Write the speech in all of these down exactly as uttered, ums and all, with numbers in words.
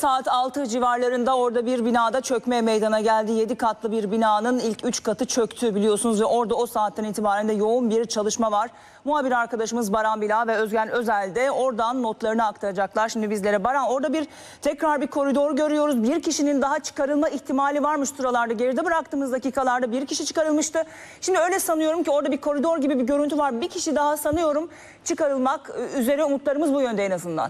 saat altı civarlarında orada bir binada çökme meydana geldi. yedi katlı bir binanın ilk üç katı çöktü biliyorsunuz ve orada o saatten itibaren de yoğun bir çalışma var. Muhabir arkadaşımız Baran Bila ve Özgen Özel de oradan notlarını aktaracaklar şimdi bizlere. Baran, orada bir tekrar bir koridor görüyoruz. Bir kişinin daha çıkarılma ihtimali varmış sıralarda. Geride bıraktığımız dakikalarda bir kişi çıkarılmıştı. Şimdi öyle sanıyorum ki orada bir koridor gibi bir görüntü var. Bir kişi daha sanıyorum çıkarılmak üzere, umutlarımız bu yönde en azından.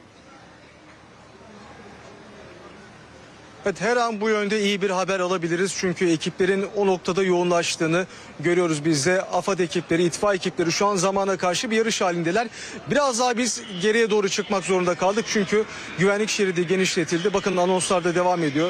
Evet, her an bu yönde iyi bir haber alabiliriz. Çünkü ekiplerin o noktada yoğunlaştığını görüyoruz biz de. AFAD ekipleri, itfaiye ekipleri şu an zamana karşı bir yarış halindeler. Biraz daha biz geriye doğru çıkmak zorunda kaldık. Çünkü güvenlik şeridi genişletildi. Bakın anonslar da devam ediyor.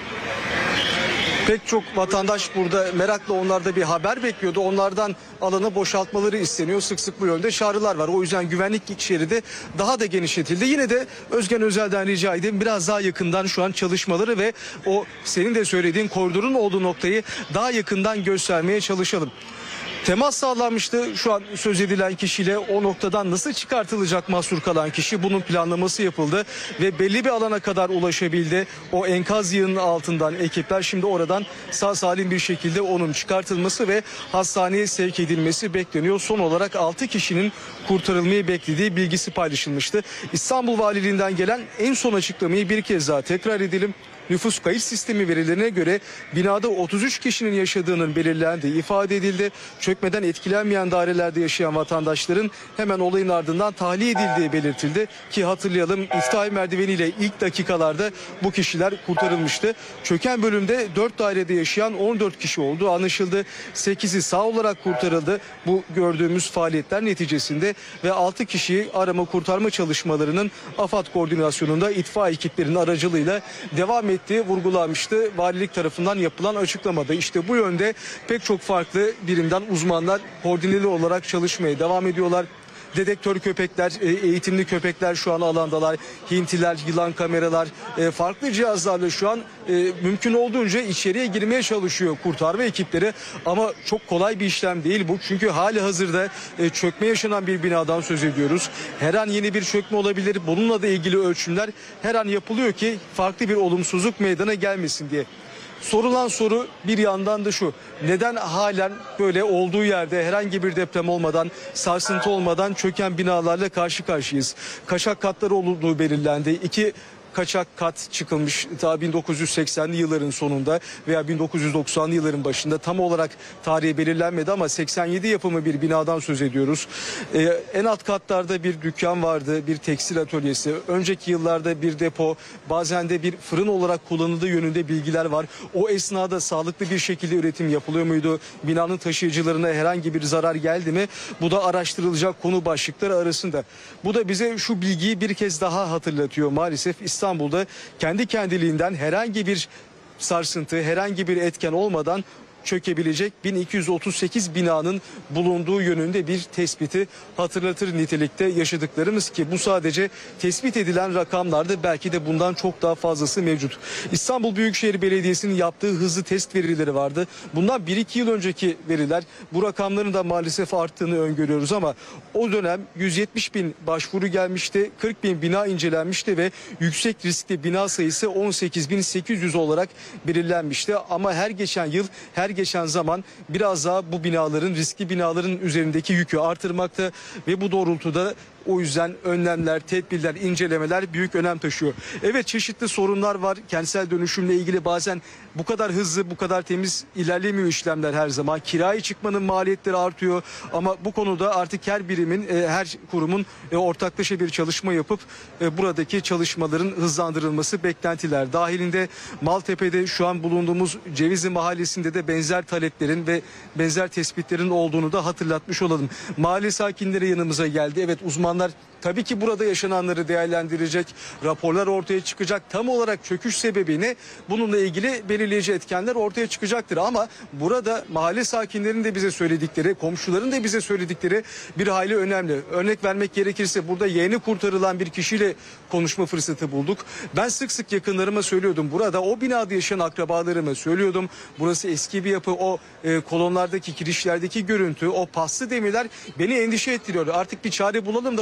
Pek çok vatandaş burada merakla, onlar da bir haber bekliyordu. Onlardan alanı boşaltmaları isteniyor. Sık sık bu yönde çağrılar var. O yüzden güvenlik şeridi daha da genişletildi. Yine de Özgen Özel'den rica edeyim, biraz daha yakından şu an çalışmaları ve o senin de söylediğin koridorun olduğu noktayı daha yakından göstermeye çalışalım. Temas sağlanmıştı. Şu an söz edilen kişiyle o noktadan nasıl çıkartılacak mahsur kalan kişi, bunun planlaması yapıldı ve belli bir alana kadar ulaşabildi. O enkaz yığının altından ekipler şimdi oradan sağ salim bir şekilde onun çıkartılması ve hastaneye sevk edilmesi bekleniyor. Son olarak altı kişinin kurtarılmayı beklediği bilgisi paylaşılmıştı. İstanbul Valiliğinden gelen en son açıklamayı bir kez daha tekrar edelim. Nüfus kayıt sistemi verilerine göre binada otuz üç kişinin yaşadığının belirlendiği ifade edildi. Çökmeden etkilenmeyen dairelerde yaşayan vatandaşların hemen olayın ardından tahliye edildiği belirtildi. Ki hatırlayalım, itfaiye merdiveniyle ilk dakikalarda bu kişiler kurtarılmıştı. Çöken bölümde dört dairede yaşayan on dört kişi olduğu anlaşıldı. sekizi sağ olarak kurtarıldı bu gördüğümüz faaliyetler neticesinde ve altı kişiyi arama kurtarma çalışmalarının AFAD koordinasyonunda itfaiye ekiplerinin aracılığıyla devam ettiği ettiği vurgulanmıştı valilik tarafından yapılan açıklamada. İşte bu yönde pek çok farklı birimden uzmanlar koordineli olarak çalışmaya devam ediyorlar. Dedektör köpekler, eğitimli köpekler şu an alandalar. Hintiler, yılan kameralar, farklı cihazlarla şu an mümkün olduğunca içeriye girmeye çalışıyor kurtarma ekipleri. Ama çok kolay bir işlem değil bu. Çünkü hali hazırda çökme yaşanan bir binadan söz ediyoruz. Her an yeni bir çökme olabilir. Bununla da ilgili ölçümler her an yapılıyor ki farklı bir olumsuzluk meydana gelmesin diye. Sorulan soru bir yandan da şu: neden halen böyle olduğu yerde herhangi bir deprem olmadan, sarsıntı olmadan çöken binalarla karşı karşıyayız? Kaçak katları olduğu belirlendi. İki kaçak kat çıkılmış ta bin dokuz yüz seksenli yılların sonunda veya bin dokuz yüz doksanlı yılların başında, tam olarak tarihi belirlenmedi ama seksen yedi yapımı bir binadan söz ediyoruz. Ee, en alt katlarda bir dükkan vardı, bir tekstil atölyesi, önceki yıllarda bir depo, bazen de bir fırın olarak kullanıldığı yönünde bilgiler var. O esnada sağlıklı bir şekilde üretim yapılıyor muydu? Binanın taşıyıcılarına herhangi bir zarar geldi mi? Bu da araştırılacak konu başlıkları arasında. Bu da bize şu bilgiyi bir kez daha hatırlatıyor maalesef. İstanbul İstanbul'da kendi kendiliğinden herhangi bir sarsıntı, herhangi bir etken olmadan çökebilecek bin iki yüz otuz sekiz binanın bulunduğu yönünde bir tespiti hatırlatır nitelikte yaşadıklarımız, ki bu sadece tespit edilen rakamlarda, belki de bundan çok daha fazlası mevcut. İstanbul Büyükşehir Belediyesi'nin yaptığı hızlı test verileri vardı. Bundan bir iki yıl önceki veriler, bu rakamların da maalesef arttığını öngörüyoruz ama o dönem yüz yetmiş bin başvuru gelmişti, kırk bin bina incelenmişti ve yüksek riskli bina sayısı on sekiz bin sekiz yüz olarak belirlenmişti. Ama her geçen yıl, her geçen zaman biraz daha bu binaların, riskli binaların üzerindeki yükü artırmakta ve bu doğrultuda o yüzden önlemler, tedbirler, incelemeler büyük önem taşıyor. Evet, çeşitli sorunlar var. Kentsel dönüşümle ilgili bazen bu kadar hızlı, bu kadar temiz ilerlemiyor işlemler her zaman. Kiraya çıkmanın maliyetleri artıyor ama bu konuda artık her birimin, her kurumun ortaklaşa bir çalışma yapıp buradaki çalışmaların hızlandırılması beklentiler dahilinde. Maltepe'de şu an bulunduğumuz Cevizli Mahallesi'nde de benzer taleplerin ve benzer tespitlerin olduğunu da hatırlatmış olalım. Mahalle sakinleri yanımıza geldi. Evet, uzman tabii ki burada yaşananları değerlendirecek, raporlar ortaya çıkacak. Tam olarak çöküş sebebini, bununla ilgili belirleyici etkenler ortaya çıkacaktır. Ama burada mahalle sakinlerinin de bize söyledikleri, komşuların da bize söyledikleri bir hayli önemli. Örnek vermek gerekirse burada yeğeni kurtarılan bir kişiyle konuşma fırsatı bulduk. Ben sık sık yakınlarıma söylüyordum. Burada o binada yaşayan akrabalarıma söylüyordum. Burası eski bir yapı. O e, kolonlardaki, kirişlerdeki görüntü, o paslı demirler beni endişe ettiriyor. Artık bir çare bulalım da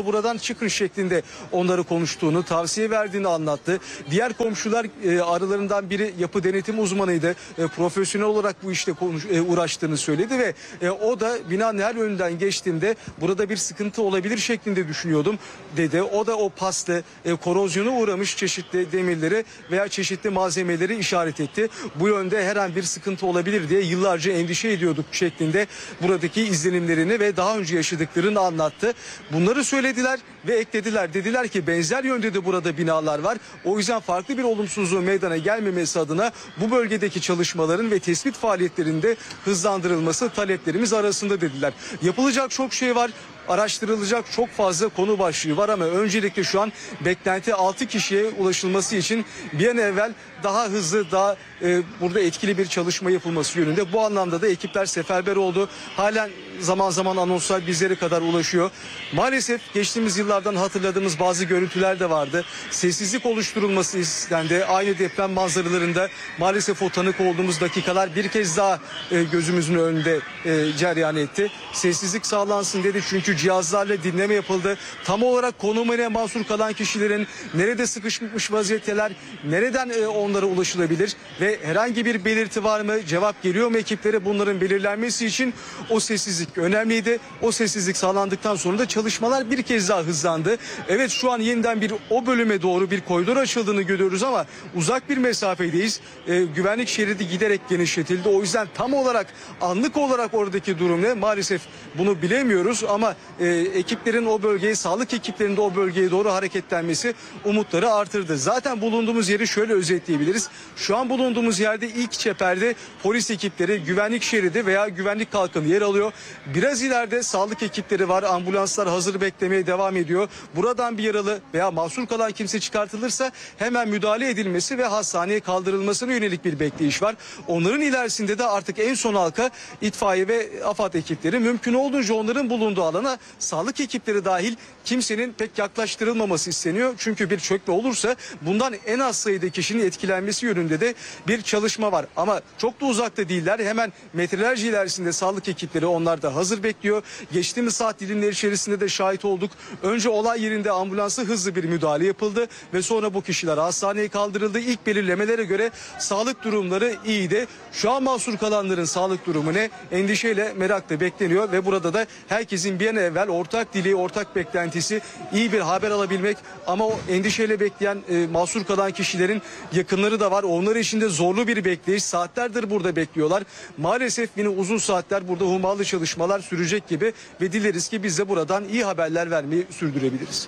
da buradan çıkın şeklinde onları konuştuğunu, tavsiye verdiğini anlattı. Diğer komşular e, aralarından biri yapı denetim uzmanıydı. E, profesyonel olarak bu işte konuş, e, uğraştığını söyledi ve e, o da binanın her önünden geçtiğimde burada bir sıkıntı olabilir şeklinde düşünüyordum dedi. O da o paslı, e, korozyona uğramış çeşitli demirleri veya çeşitli malzemeleri işaret etti. Bu yönde her an bir sıkıntı olabilir diye yıllarca endişe ediyorduk şeklinde buradaki izlenimlerini ve daha önce yaşadıklarını anlattı. Bunları söylediler ve eklediler. Dediler ki benzer yönde de burada binalar var. O yüzden farklı bir olumsuzluğun meydana gelmemesi adına bu bölgedeki çalışmaların ve tespit faaliyetlerinde hızlandırılması taleplerimiz arasında dediler. Yapılacak çok şey var. Araştırılacak çok fazla konu başlığı var ama öncelikle şu an beklenti altı kişiye ulaşılması için bir an evvel daha hızlı, daha e, burada etkili bir çalışma yapılması yönünde. Bu anlamda da ekipler seferber oldu. Halen zaman zaman anonslar bizlere kadar ulaşıyor. Maalesef geçtiğimiz yıllardan hatırladığımız bazı görüntüler de vardı. Sessizlik oluşturulması istendi. Aynı deprem manzaralarında maalesef o tanık olduğumuz dakikalar bir kez daha e, gözümüzün önünde e, cereyan etti. Sessizlik sağlansın dedi çünkü cihazlarla dinleme yapıldı. Tam olarak konumuna mahsur kalan kişilerin nerede sıkışmış vaziyetteler, nereden e, onlara ulaşılabilir ve herhangi bir belirti var mı, cevap geliyor mu ekiplere, bunların belirlenmesi için o sessizlik önemliydi. O sessizlik sağlandıktan sonra da çalışmalar bir kez daha hızlandı. Evet, şu an yeniden bir o bölüme doğru bir koridor açıldığını görüyoruz ama uzak bir mesafedeyiz. E, güvenlik şeridi giderek genişletildi. O yüzden tam olarak anlık olarak oradaki durum ne? Maalesef bunu bilemiyoruz ama e, ekiplerin o bölgeye, sağlık ekiplerinin de o bölgeye doğru hareketlenmesi umutları artırdı. Zaten bulunduğumuz yeri şöyle özetleyebiliriz. Şu an bulunduğumuz yerde ilk çeperde polis ekipleri, güvenlik şeridi veya güvenlik kalkanı yer alıyor. Biraz ileride sağlık ekipleri var. Ambulanslar hazır beklemeye devam ediyor. Buradan bir yaralı veya mahsur kalan kimse çıkartılırsa hemen müdahale edilmesi ve hastaneye kaldırılmasına yönelik bir bekleyiş var. Onların ilerisinde de artık en son halka itfaiye ve AFAD ekipleri, mümkün olduğunca onların bulunduğu alana sağlık ekipleri dahil kimsenin pek yaklaştırılmaması isteniyor. Çünkü bir çökme olursa bundan en az sayıda kişinin etkilenmesi yönünde de bir çalışma var. Ama çok da uzakta değiller. Hemen metrelerce ilerisinde sağlık ekipleri, onlar da hazır bekliyor. Geçtiğimiz saat dilimleri içerisinde de şahit olduk. Önce olay yerinde ambulansa hızlı bir müdahale yapıldı ve sonra bu kişiler hastaneye kaldırıldı. İlk belirlemelere göre sağlık durumları iyiydi. Şu an mahsur kalanların sağlık durumu ne? Endişeyle, merakla bekleniyor ve burada da herkesin bir an evvel ortak dileği, ortak beklentisi iyi bir haber alabilmek. Ama o endişeyle bekleyen, e, mahsur kalan kişilerin yakınları da var. Onlar için de zorlu bir bekleyiş. Saatlerdir burada bekliyorlar. Maalesef yine uzun saatler burada hummalı çalışmalar sürecek gibi ve dileriz ki biz de buradan iyi haberler vermeyi sürdürebiliriz.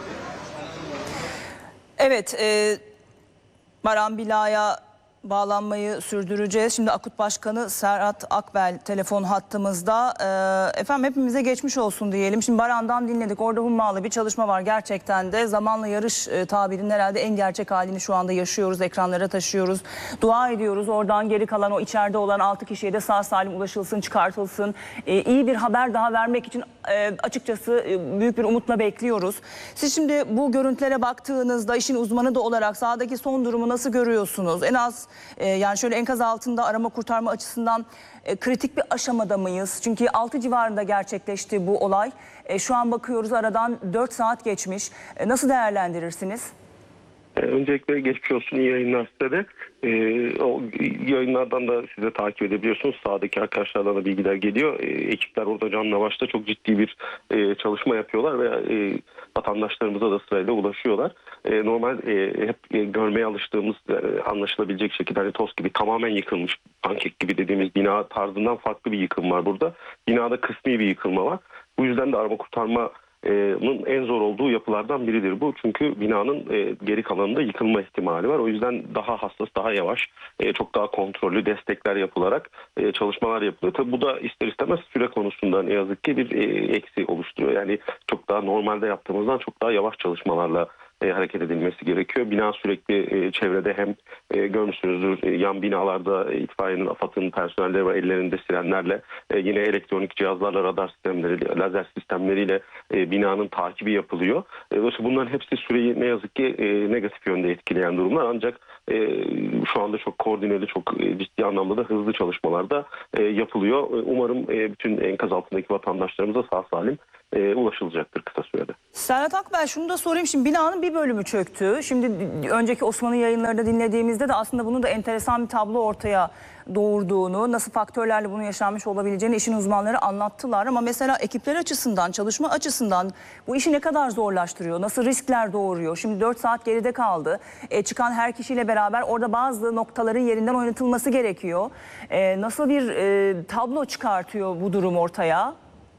Evet, e, Baran Bila'ya bağlanmayı sürdüreceğiz. Şimdi Akut Başkanı Serhat Akbel telefon hattımızda. Ee, efendim hepimize geçmiş olsun diyelim. Şimdi Baran'dan dinledik. Orada hummalı bir çalışma var. Gerçekten de zamanla yarış e, tabirinin herhalde en gerçek halini şu anda yaşıyoruz. Ekranlara taşıyoruz. Dua ediyoruz. Oradan geri kalan o içeride olan altı kişiye de sağ salim ulaşılsın, çıkartılsın. Ee, iyi bir haber daha vermek için e, açıkçası e, büyük bir umutla bekliyoruz. Siz şimdi bu görüntülere baktığınızda işin uzmanı da olarak sahadaki son durumu nasıl görüyorsunuz? En az Ee, yani şöyle enkaz altında arama kurtarma açısından e, kritik bir aşamada mıyız? Çünkü altı civarında gerçekleşti bu olay. E, şu an bakıyoruz aradan dört saat geçmiş. E, nasıl değerlendirirsiniz? Öncelikle geçmiş olsun, iyi yayınlar size de. Ee, o yayınlardan da size takip edebiliyorsunuz. Sağdaki arkadaşlardan da bilgiler geliyor. Ee, ekipler orada canla başta çok ciddi bir e, çalışma yapıyorlar ve e, vatandaşlarımıza da sırayla ulaşıyorlar. E, normal e, hep e, görmeye alıştığımız e, anlaşılabilecek şekilde hani toz gibi tamamen yıkılmış, pankek gibi dediğimiz bina tarzından farklı bir yıkım var burada. Binada kısmi bir yıkılma var. Bu yüzden de arama kurtarma en zor olduğu yapılardan biridir bu. Çünkü binanın geri kalanında yıkılma ihtimali var. O yüzden daha hassas, daha yavaş, çok daha kontrollü destekler yapılarak çalışmalar yapılıyor. Tabii bu da ister istemez süre konusunda ne yazık ki bir eksi oluşturuyor. Yani çok daha normalde yaptığımızdan çok daha yavaş çalışmalarla E, hareket edilmesi gerekiyor. Bina sürekli e, çevrede hem e, görmüşsünüzdür e, yan binalarda e, itfaiyenin, AFAD'ın personelleri var, ellerinde sirenlerle, e, yine elektronik cihazlarla, radar sistemleri, lazer sistemleriyle e, binanın takibi yapılıyor. E, bunların hepsi süreyi ne yazık ki e, negatif yönde etkileyen durumlar. Ancak e, şu anda çok koordineli, çok e, ciddi anlamda da hızlı çalışmalar da e, yapılıyor. E, umarım e, bütün enkaz altındaki vatandaşlarımıza sağ salim e, ulaşılacaktır kısa sürede. Serhat Akbel, şunu da sorayım. Şimdi binanın bir bölümü çöktü. Şimdi önceki Osmanlı yayınlarında dinlediğimizde de aslında bunun da enteresan bir tablo ortaya doğurduğunu, nasıl faktörlerle bunun yaşanmış olabileceğini işin uzmanları anlattılar. Ama mesela ekipler açısından, çalışma açısından bu işi ne kadar zorlaştırıyor? Nasıl riskler doğuruyor? Şimdi dört saat geride kaldı. E, çıkan her kişiyle beraber orada bazı noktaların yerinden oynatılması gerekiyor. E, nasıl bir e, tablo çıkartıyor bu durum ortaya?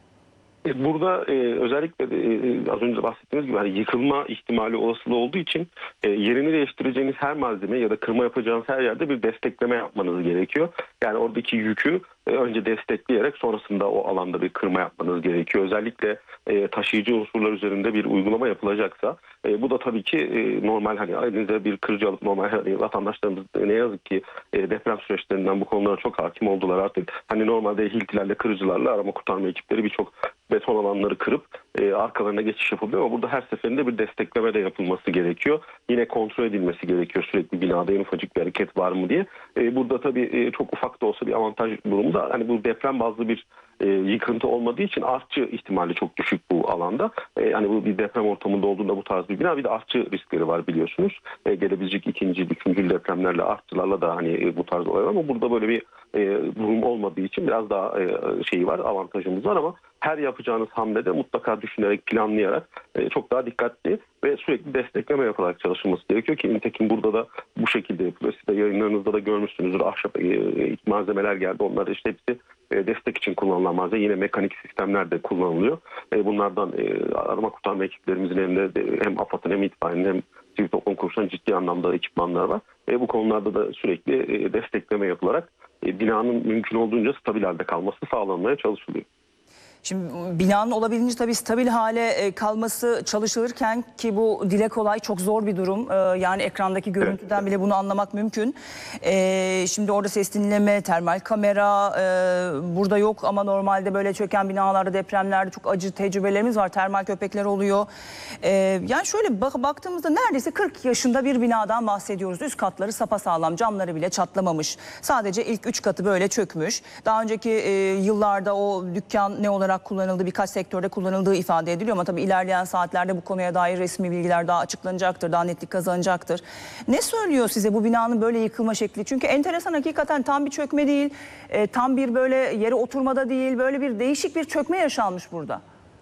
Burada e, özellikle de, e, az önce bahsettiğimiz gibi hani yıkılma ihtimali olasılığı olduğu için e, yerini değiştireceğiniz her malzeme ya da kırma yapacağınız her yerde bir destekleme yapmanız gerekiyor. Yani oradaki yükü e, önce destekleyerek sonrasında o alanda bir kırma yapmanız gerekiyor. Özellikle e, taşıyıcı unsurlar üzerinde bir uygulama yapılacaksa e, bu da tabii ki e, normal hani elinizde bir kırıcı alıp normal hani vatandaşlarımız ne yazık ki e, deprem süreçlerinden bu konulara çok hakim oldular artık. Hani normalde hiltilerle, kırıcılarla arama kurtarma ekipleri birçok beton alanları kırıp e, arkalarına geçiş yapılıyor ama burada her seferinde bir destekleme de yapılması gerekiyor. Yine kontrol edilmesi gerekiyor sürekli binada en ufacık bir hareket var mı diye. E, burada tabii e, çok ufak da olsa bir avantaj durumda. Hani bu deprem bazlı bir e, yıkıntı olmadığı için artçı ihtimali çok düşük bu alanda. E, hani bu bir deprem ortamında olduğunda bu tarz bir bina bir de artçı riskleri var biliyorsunuz. E, gelebilecek ikinci, üçüncü depremlerle artçılarla da hani e, bu tarz olay var ama burada böyle bir e, durum olmadığı için biraz daha e, şeyi var, avantajımız var ama her yapacağınız hamlede mutlaka düşünerek, planlayarak e, çok daha dikkatli ve sürekli destekleme yapılarak çalışılması gerekiyor ki nitekim burada da bu şekilde yapılıyor. Siz de yayınlarınızda da görmüşsünüzdür. Ahşap e, malzemeler geldi. Onlar işte hepsi e, destek için kullanılan malzeme. Yine mekanik sistemler de kullanılıyor. E, bunlardan e, arama kurtarma ekiplerimizin elinde de, hem AFAD'ın hem itfaiyenin hem sivil toplum kuruluşlarının ciddi anlamda ekipmanlar var. E, bu konularda da sürekli e, destekleme yapılarak e, binanın mümkün olduğunca stabil halde kalması sağlanmaya çalışılıyor. Şimdi binanın olabildiğince tabii stabil hale kalması çalışılırken ki bu dile kolay çok zor bir durum. Yani ekrandaki görüntüden bile bunu anlamak mümkün. Şimdi orada ses dinleme, termal kamera burada yok ama normalde böyle çöken binalarda, depremlerde çok acı tecrübelerimiz var. Termal köpekler oluyor. Yani şöyle bak baktığımızda neredeyse kırk yaşında bir binadan bahsediyoruz. Üst katları sapasağlam, camları bile çatlamamış. Sadece ilk üç katı böyle çökmüş. Daha önceki yıllarda o dükkan ne olarak kullanıldığı, birkaç sektörde kullanıldığı ifade ediliyor ama tabii ilerleyen saatlerde bu konuya dair resmi bilgiler daha açıklanacaktır, daha netlik kazanacaktır. Ne söylüyor size bu binanın böyle yıkılma şekli? Çünkü enteresan, hakikaten tam bir çökme değil, e, tam bir böyle yere oturmada değil, böyle bir değişik bir çökme yaşanmış burada.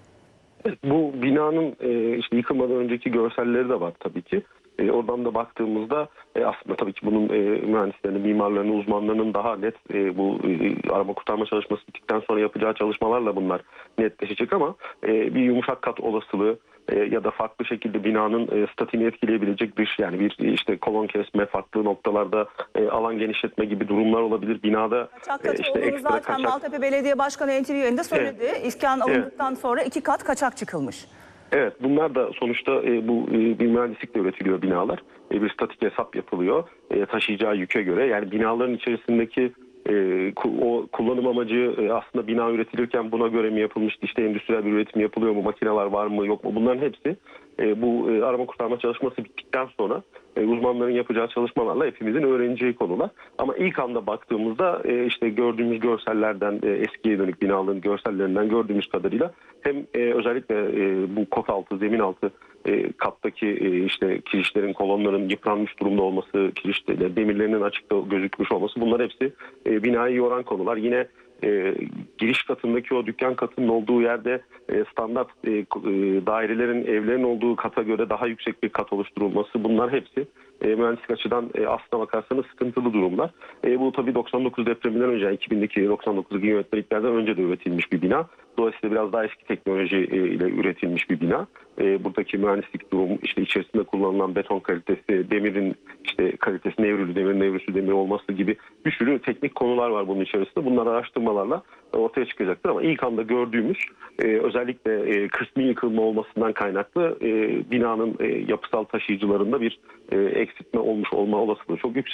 Bu binanın e, işte yıkılmadan önceki görselleri de var tabii ki. E, oradan da baktığımızda e, aslında tabii ki bunun e, mühendislerinin, mimarlarının, uzmanlarının daha net e, bu e, arama kurtarma çalışması bittikten sonra yapacağı çalışmalarla bunlar netleşecek ama e, bir yumuşak kat olasılığı e, ya da farklı şekilde binanın e, statiğini etkileyebilecek dış yani bir işte kolon kesme, farklı noktalarda e, alan genişletme gibi durumlar olabilir. Binada kaçak katı e, işte olduğunu ekstra zaten kaçak... Maltepe Belediye Başkanı N T V yayında söyledi. Evet. İskan alındıktan evet. sonra iki kat kaçak çıkılmış. Evet, bunlar da sonuçta e, bu e, bir mühendislikle üretiliyor binalar. E, bir statik hesap yapılıyor e, taşıyacağı yüke göre. Yani binaların içerisindeki e, o kullanım amacı e, aslında bina üretilirken buna göre mi yapılmıştı? İşte endüstriyel bir üretim yapılıyor mu? Makineler var mı yok mu? Bunların hepsi e, bu e, arama kurtarma çalışması bittikten sonra e, uzmanların yapacağı çalışmalarla hepimizin öğreneceği konular. Ama ilk anda baktığımızda e, işte gördüğümüz görsellerden, e, eskiye dönük binaların görsellerinden gördüğümüz kadarıyla hem e, özellikle e, bu kot altı, zemin altı e, kattaki e, işte kirişlerin, kolonların yıpranmış durumda olması, kirişte, demirlerinin açıkta gözükmüş olması, bunlar hepsi e, binayı yoran konular. Yine e, giriş katındaki o dükkan katının olduğu yerde e, standart e, e, dairelerin, evlerin olduğu kata göre daha yüksek bir kat oluşturulması, bunlar hepsi e, mühendislik açıdan e, aslına bakarsanız sıkıntılı durumlar. E, bu tabii doksan dokuz depreminden önce, iki bindeki doksan dokuz yönetmeliklerden önce de üretilmiş bir bina. Dolayısıyla biraz daha eski teknoloji ile üretilmiş bir bina. E, buradaki mühendislik durum, işte içerisinde kullanılan beton kalitesi, demirin işte kalitesi, nevrülü demir, nevrüsü demir olması gibi bir sürü teknik konular var bunun içerisinde. Bunlar araştırmalarla ortaya çıkacaktır ama ilk anda gördüğümüz e, özellikle e, kısmi yıkılma olmasından kaynaklı e, binanın e, yapısal taşıyıcılarında bir e, eksiltme olmuş olma olasılığı çok yüksek.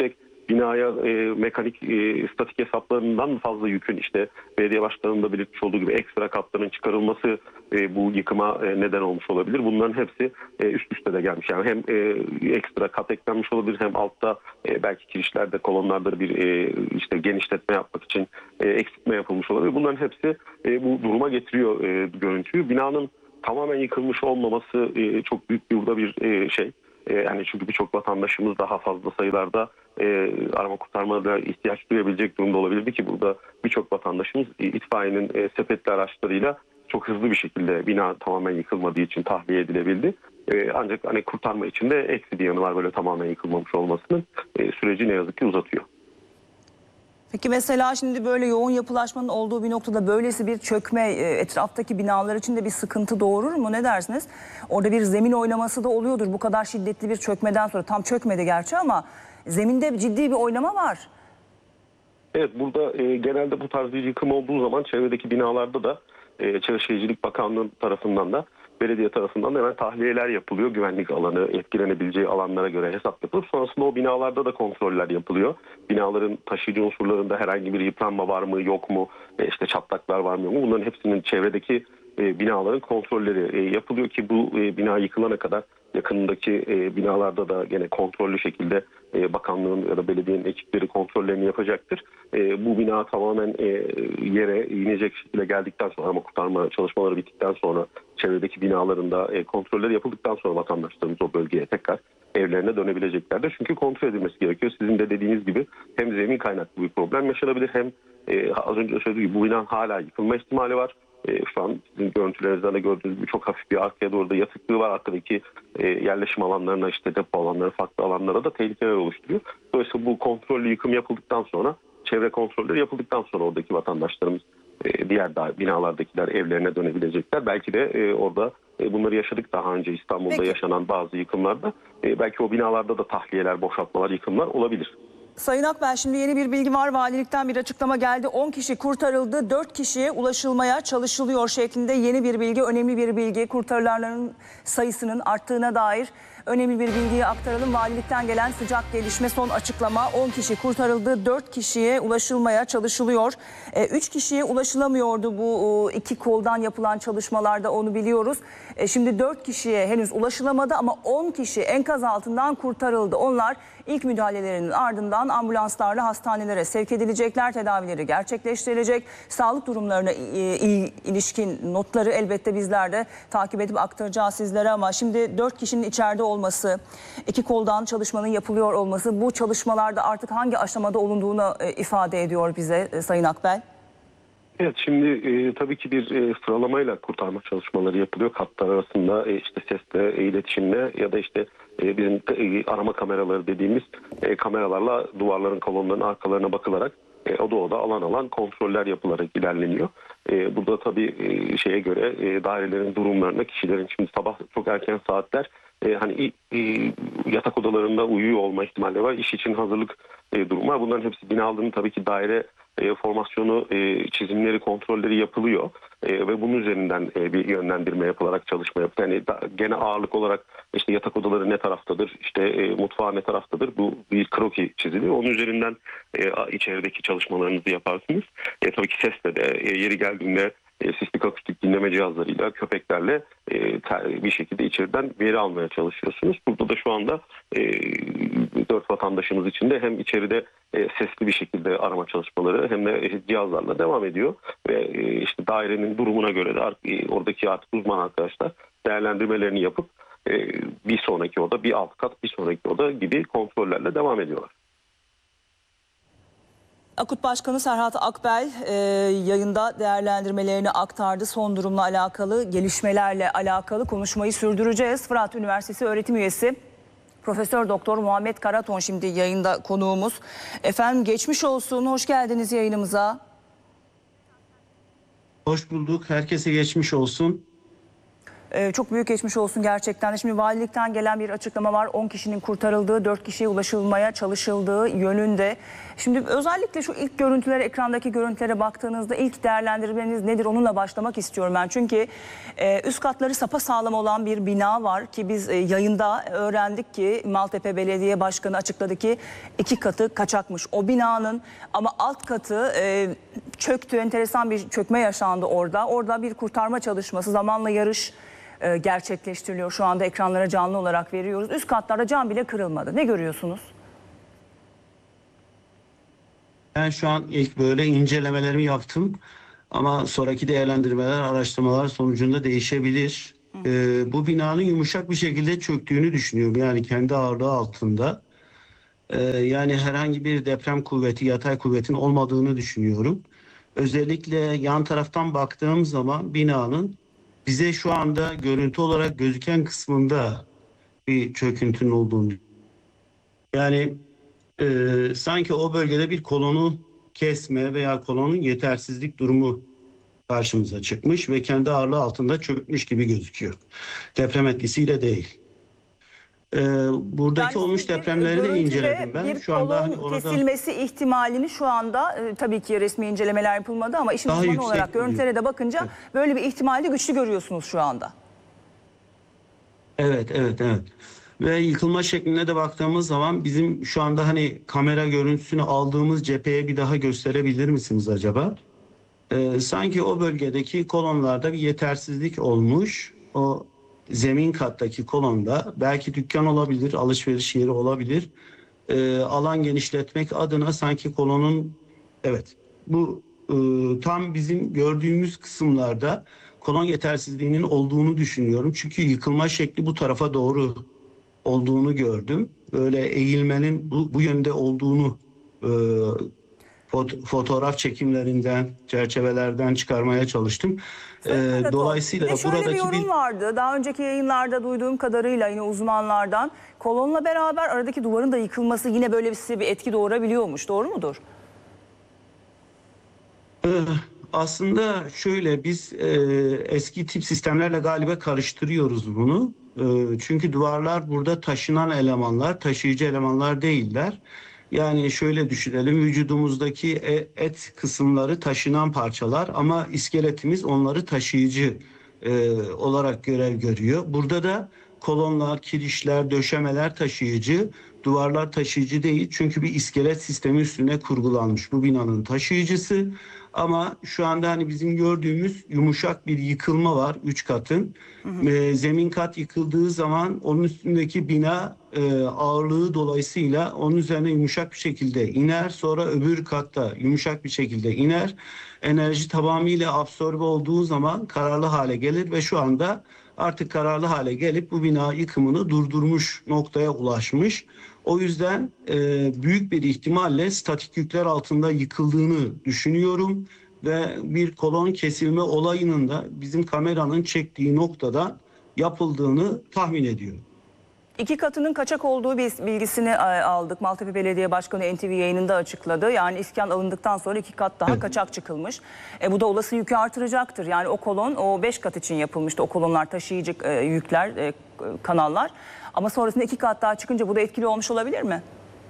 binaya e, mekanik e, statik hesaplarından fazla yükün işte belediye başkanının da belirtmiş olduğu gibi ekstra katların çıkarılması e, bu yıkıma e, neden olmuş olabilir. Bunların hepsi e, üst üste de gelmiş. Yani hem e, ekstra kat eklenmiş olabilir hem altta e, belki kirişlerde kolonlarda bir e, işte genişletme yapmak için e, eksiltme yapılmış olabilir. Bunların hepsi e, bu duruma getiriyor e, görüntüyü. Binanın tamamen yıkılmış olmaması e, çok büyük bir burada bir e, şey. E, yani çünkü birçok vatandaşımız daha fazla sayılarda e, arama kurtarmada ihtiyaç duyabilecek durumda olabilirdi ki burada birçok vatandaşımız e, itfaiyenin e, sepetli araçlarıyla çok hızlı bir şekilde bina tamamen yıkılmadığı için tahliye edilebildi. E, ancak hani kurtarma için de eksi bir yanı var böyle tamamen yıkılmamış olmasının e, süreci ne yazık ki uzatıyor. Peki mesela şimdi böyle yoğun yapılaşmanın olduğu bir noktada böylesi bir çökme e, etraftaki binalar için de bir sıkıntı doğurur mu? Ne dersiniz? Orada bir zemin oynaması da oluyordur bu kadar şiddetli bir çökmeden sonra. Tam çökmedi gerçi ama zeminde ciddi bir oynama var. Evet, burada e, genelde bu tarz bir yıkım olduğu zaman çevredeki binalarda da e, Çevre Şehircilik Bakanlığı tarafından da belediye tarafından da hemen tahliyeler yapılıyor. Güvenlik alanı, etkilenebileceği alanlara göre hesap yapılıp sonrasında o binalarda da kontroller yapılıyor. Binaların taşıyıcı unsurlarında herhangi bir yıpranma var mı yok mu, e, işte çatlaklar var mı yok mu, bunların hepsinin çevredeki e, binaların kontrolleri e, yapılıyor ki bu e, bina yıkılana kadar yakınındaki e, binalarda da gene kontrollü şekilde e, bakanlığın ya da belediyenin ekipleri kontrollerini yapacaktır. E, bu bina tamamen e, yere inecek şekilde geldikten sonra ama kurtarma çalışmaları bittikten sonra çevredeki binalarında e, kontroller yapıldıktan sonra vatandaşlarımız o bölgeye tekrar evlerine dönebileceklerdir. Çünkü kontrol edilmesi gerekiyor. Sizin de dediğiniz gibi hem zemin kaynaklı bir problem yaşanabilir hem e, az önce söylediğim gibi bu binanın hala yıkılma ihtimali var. E, şu an sizin görüntülerinizden de gördüğünüz gibi çok hafif bir arkaya doğru da yatıklığı var. Arkadaki e, yerleşim alanlarına işte depo alanları farklı alanlara da tehlikeler oluşturuyor. Dolayısıyla bu kontrollü yıkım yapıldıktan sonra çevre kontrolleri yapıldıktan sonra oradaki vatandaşlarımız e, diğer da, binalardakiler evlerine dönebilecekler. Belki de e, orada e, bunları yaşadık daha önce İstanbul'da Peki. yaşanan bazı yıkımlarda. E, belki o binalarda da tahliyeler, boşaltmalar, yıkımlar olabilir. Sayın Akbel şimdi yeni bir bilgi var. Valilikten bir açıklama geldi. on kişi kurtarıldı, dört kişiye ulaşılmaya çalışılıyor şeklinde yeni bir bilgi, önemli bir bilgi. Kurtarılanların sayısının arttığına dair önemli bir bilgiyi aktaralım. Valilikten gelen sıcak gelişme, son açıklama. on kişi kurtarıldı, dört kişiye ulaşılmaya çalışılıyor. üç kişiye ulaşılamıyordu bu iki koldan yapılan çalışmalarda, onu biliyoruz. E, şimdi dört kişiye henüz ulaşılamadı ama on kişi enkaz altından kurtarıldı. Onlar ilk müdahalelerinin ardından ambulanslarla hastanelere sevk edilecekler, tedavileri gerçekleştirilecek. Sağlık durumlarına ilişkin notları elbette bizler de takip edip aktaracağız sizlere ama şimdi dört kişinin içeride olması, iki koldan çalışmanın yapılıyor olması, bu çalışmalarda artık hangi aşamada olunduğunu ifade ediyor bize Sayın Akbel. Evet, şimdi e, tabii ki bir e, sıralamayla kurtarma çalışmaları yapılıyor. Katlar arasında e, işte sesle, e, iletişimle ya da işte e, bizim e, arama kameraları dediğimiz e, kameralarla duvarların, kolonların arkalarına bakılarak e, oda oda alan alan kontroller yapılarak ilerleniyor. E, burada tabii e, şeye göre e, dairelerin durumlarına, kişilerin şimdi sabah çok erken saatler e, hani e, yatak odalarında uyuyor olma ihtimali var. İş için hazırlık e, durumu var. Bunların hepsi binaların tabii ki daire E, formasyonu, e, çizimleri, kontrolleri yapılıyor e, ve bunun üzerinden e, bir yönlendirme yapılarak çalışma yapılıyor. Yani da, gene ağırlık olarak işte yatak odaları ne taraftadır, işte e, mutfağı ne taraftadır, bu bir kroki çiziliyor. Onun üzerinden e, içerideki çalışmalarınızı yaparsınız. E, tabii ki sesle de e, yeri geldiğinde e, sismik akustik dinleme cihazlarıyla, köpeklerle e, ter, bir şekilde içeriden veri almaya çalışıyorsunuz. Burada da şu anda e, dört vatandaşımız için de hem içeride e, sesli bir şekilde arama çalışmaları hem de cihazlarla devam ediyor. Ve e, işte dairenin durumuna göre de e, oradaki artık uzman arkadaşlar değerlendirmelerini yapıp e, bir sonraki oda, bir alt kat, bir sonraki oda gibi kontrollerle devam ediyorlar. AKUT Başkanı Serhat Akbel e, yayında değerlendirmelerini aktardı. Son durumla alakalı, gelişmelerle alakalı konuşmayı sürdüreceğiz. Fırat Üniversitesi öğretim üyesi Profesör Doktor Muhammed Karaton şimdi yayında konuğumuz. Efendim geçmiş olsun, hoş geldiniz yayınımıza. Hoş bulduk, herkese geçmiş olsun. Ee, çok büyük geçmiş olsun gerçekten. Şimdi valilikten gelen bir açıklama var. on kişinin kurtarıldığı, dört kişiye ulaşılmaya çalışıldığı yönünde. Şimdi özellikle şu ilk görüntülere, ekrandaki görüntülere baktığınızda ilk değerlendirmeniz nedir? Onunla başlamak istiyorum ben. Çünkü e, üst katları sapasağlam olan bir bina var ki biz e, yayında öğrendik ki Maltepe Belediye Başkanı açıkladı ki iki katı kaçakmış o binanın, ama alt katı e, çöktü. Enteresan bir çökme yaşandı orada. Orada bir kurtarma çalışması, zamanla yarış e, gerçekleştiriliyor. Şu anda ekranlara canlı olarak veriyoruz. Üst katlarda cam bile kırılmadı. Ne görüyorsunuz? Ben şu an ilk böyle incelemelerimi yaptım ama sonraki değerlendirmeler, araştırmalar sonucunda değişebilir. Ee, bu binanın yumuşak bir şekilde çöktüğünü düşünüyorum. Yani kendi ağırlığı altında. Ee, yani herhangi bir deprem kuvveti, yatay kuvvetin olmadığını düşünüyorum. Özellikle yan taraftan baktığım zaman binanın bize şu anda görüntü olarak gözüken kısmında bir çöküntünün olduğunu. Yani Ee, sanki o bölgede bir kolonu kesme veya kolonun yetersizlik durumu karşımıza çıkmış ve kendi ağırlığı altında çökmüş gibi gözüküyor. Deprem etkisiyle değil. Ee, buradaki Yani olmuş siz bir depremleri de görüntüde inceledim ben. Bir Şu anda hani kolon orada kesilmesi ihtimalini şu anda e, tabii ki resmi incelemeler yapılmadı ama işin Daha uzmanı yüksek olarak buluyor. görüntülere de bakınca böyle bir ihtimali güçlü görüyorsunuz şu anda. evet evet evet. Ve yıkılma şekline de baktığımız zaman bizim şu anda hani kamera görüntüsünü aldığımız cepheye bir daha gösterebilir misiniz acaba? Ee, sanki o bölgedeki kolonlarda bir yetersizlik olmuş. O zemin kattaki kolonda belki dükkan olabilir, alışveriş yeri olabilir. Ee, alan genişletmek adına sanki kolonun, evet, bu e, tam bizim gördüğümüz kısımlarda kolon yetersizliğinin olduğunu düşünüyorum. Çünkü yıkılma şekli bu tarafa doğru olduğunu gördüm. Böyle eğilmenin bu, bu yönde olduğunu e, Fot- fotoğraf çekimlerinden, çerçevelerden çıkarmaya çalıştım. Sayın Ee, Karaton, dolayısıyla bir de şöyle bir buradaki yorum bir vardı. Daha önceki yayınlarda duyduğum kadarıyla yine uzmanlardan kolonla beraber aradaki duvarın da yıkılması yine böyle bir, bir etki doğurabiliyormuş. Doğru mudur? Ee, aslında şöyle biz e, eski tip sistemlerle galiba karıştırıyoruz bunu. E, çünkü duvarlar burada taşınan elemanlar, taşıyıcı elemanlar değiller. Yani şöyle düşünelim, vücudumuzdaki e- et kısımları taşınan parçalar ama iskeletimiz onları taşıyıcı e, olarak görev görüyor. Burada da kolonlar, kirişler, döşemeler taşıyıcı, duvarlar taşıyıcı değil. Çünkü bir iskelet sistemi üstüne kurgulanmış bu binanın taşıyıcısı. Ama şu anda hani bizim gördüğümüz yumuşak bir yıkılma var üç katın. E, zemin kat yıkıldığı zaman onun üstündeki bina e, ağırlığı dolayısıyla onun üzerine yumuşak bir şekilde iner. Sonra öbür katta yumuşak bir şekilde iner. Enerji tamamıyla absorbe olduğu zaman kararlı hale gelir ve şu anda artık kararlı hale gelip bu bina yıkımını durdurmuş noktaya ulaşmış. O yüzden e, büyük bir ihtimalle statik yükler altında yıkıldığını düşünüyorum ve bir kolon kesilme olayının da bizim kameranın çektiği noktada yapıldığını tahmin ediyorum. İki katının kaçak olduğu bir bilgisini e, aldık. Maltepe Belediye Başkanı N T V yayınında açıkladı. Yani iskan alındıktan sonra iki kat daha Evet. kaçak çıkılmış. E, bu da olası yükü artıracaktır. Yani o kolon o beş kat için yapılmıştı. O kolonlar taşıyıcı e, yükler, e, kanallar. Ama sonrasında iki kat daha çıkınca bu da etkili olmuş olabilir mi?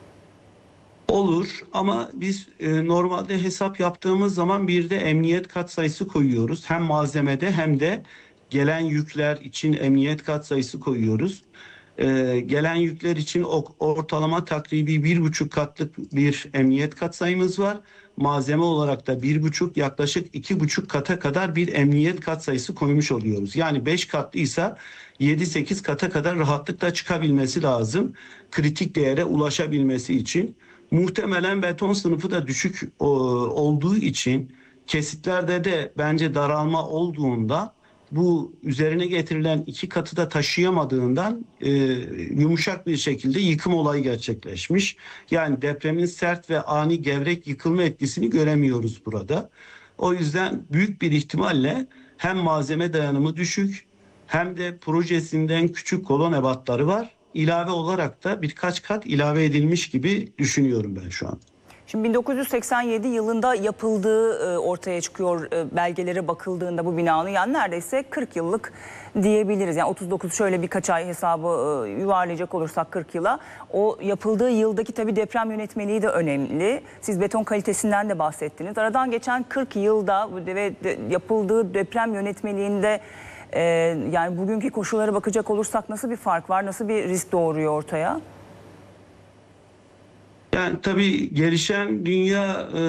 Olur ama biz e, normalde hesap yaptığımız zaman bir de emniyet katsayısı koyuyoruz. Hem malzemede hem de gelen yükler için emniyet katsayısı koyuyoruz. E, gelen yükler için o, ortalama takribi bir buçuk katlık bir emniyet katsayımız var. Malzeme olarak da bir buçuk yaklaşık iki buçuk kata kadar bir emniyet katsayısı koymuş oluyoruz. Yani beş katlıysa yedi sekiz kata kadar rahatlıkla çıkabilmesi lazım. Kritik değere ulaşabilmesi için. Muhtemelen beton sınıfı da düşük o, olduğu için kesitlerde de bence daralma olduğunda bu üzerine getirilen iki katı da taşıyamadığından e, yumuşak bir şekilde yıkım olayı gerçekleşmiş. Yani depremin sert ve ani gevrek yıkılma etkisini göremiyoruz burada. O yüzden büyük bir ihtimalle hem malzeme dayanımı düşük hem de projesinden küçük kolon ebatları var. İlave olarak da birkaç kat ilave edilmiş gibi düşünüyorum ben şu an. Şimdi bin dokuz yüz seksen yedi yılında yapıldığı e, ortaya çıkıyor e, belgelere bakıldığında bu binanın, yani neredeyse kırk yıllık diyebiliriz. Yani otuz dokuz, şöyle birkaç ay hesabı e, yuvarlayacak olursak kırk yıla. O yapıldığı yıldaki tabii deprem yönetmeliği de önemli. Siz beton kalitesinden de bahsettiniz. Aradan geçen kırk yılda ve de, yapıldığı deprem yönetmeliğinde e, yani bugünkü koşullara bakacak olursak nasıl bir fark var? Nasıl bir risk doğuruyor ortaya? Yani tabii gelişen dünya e,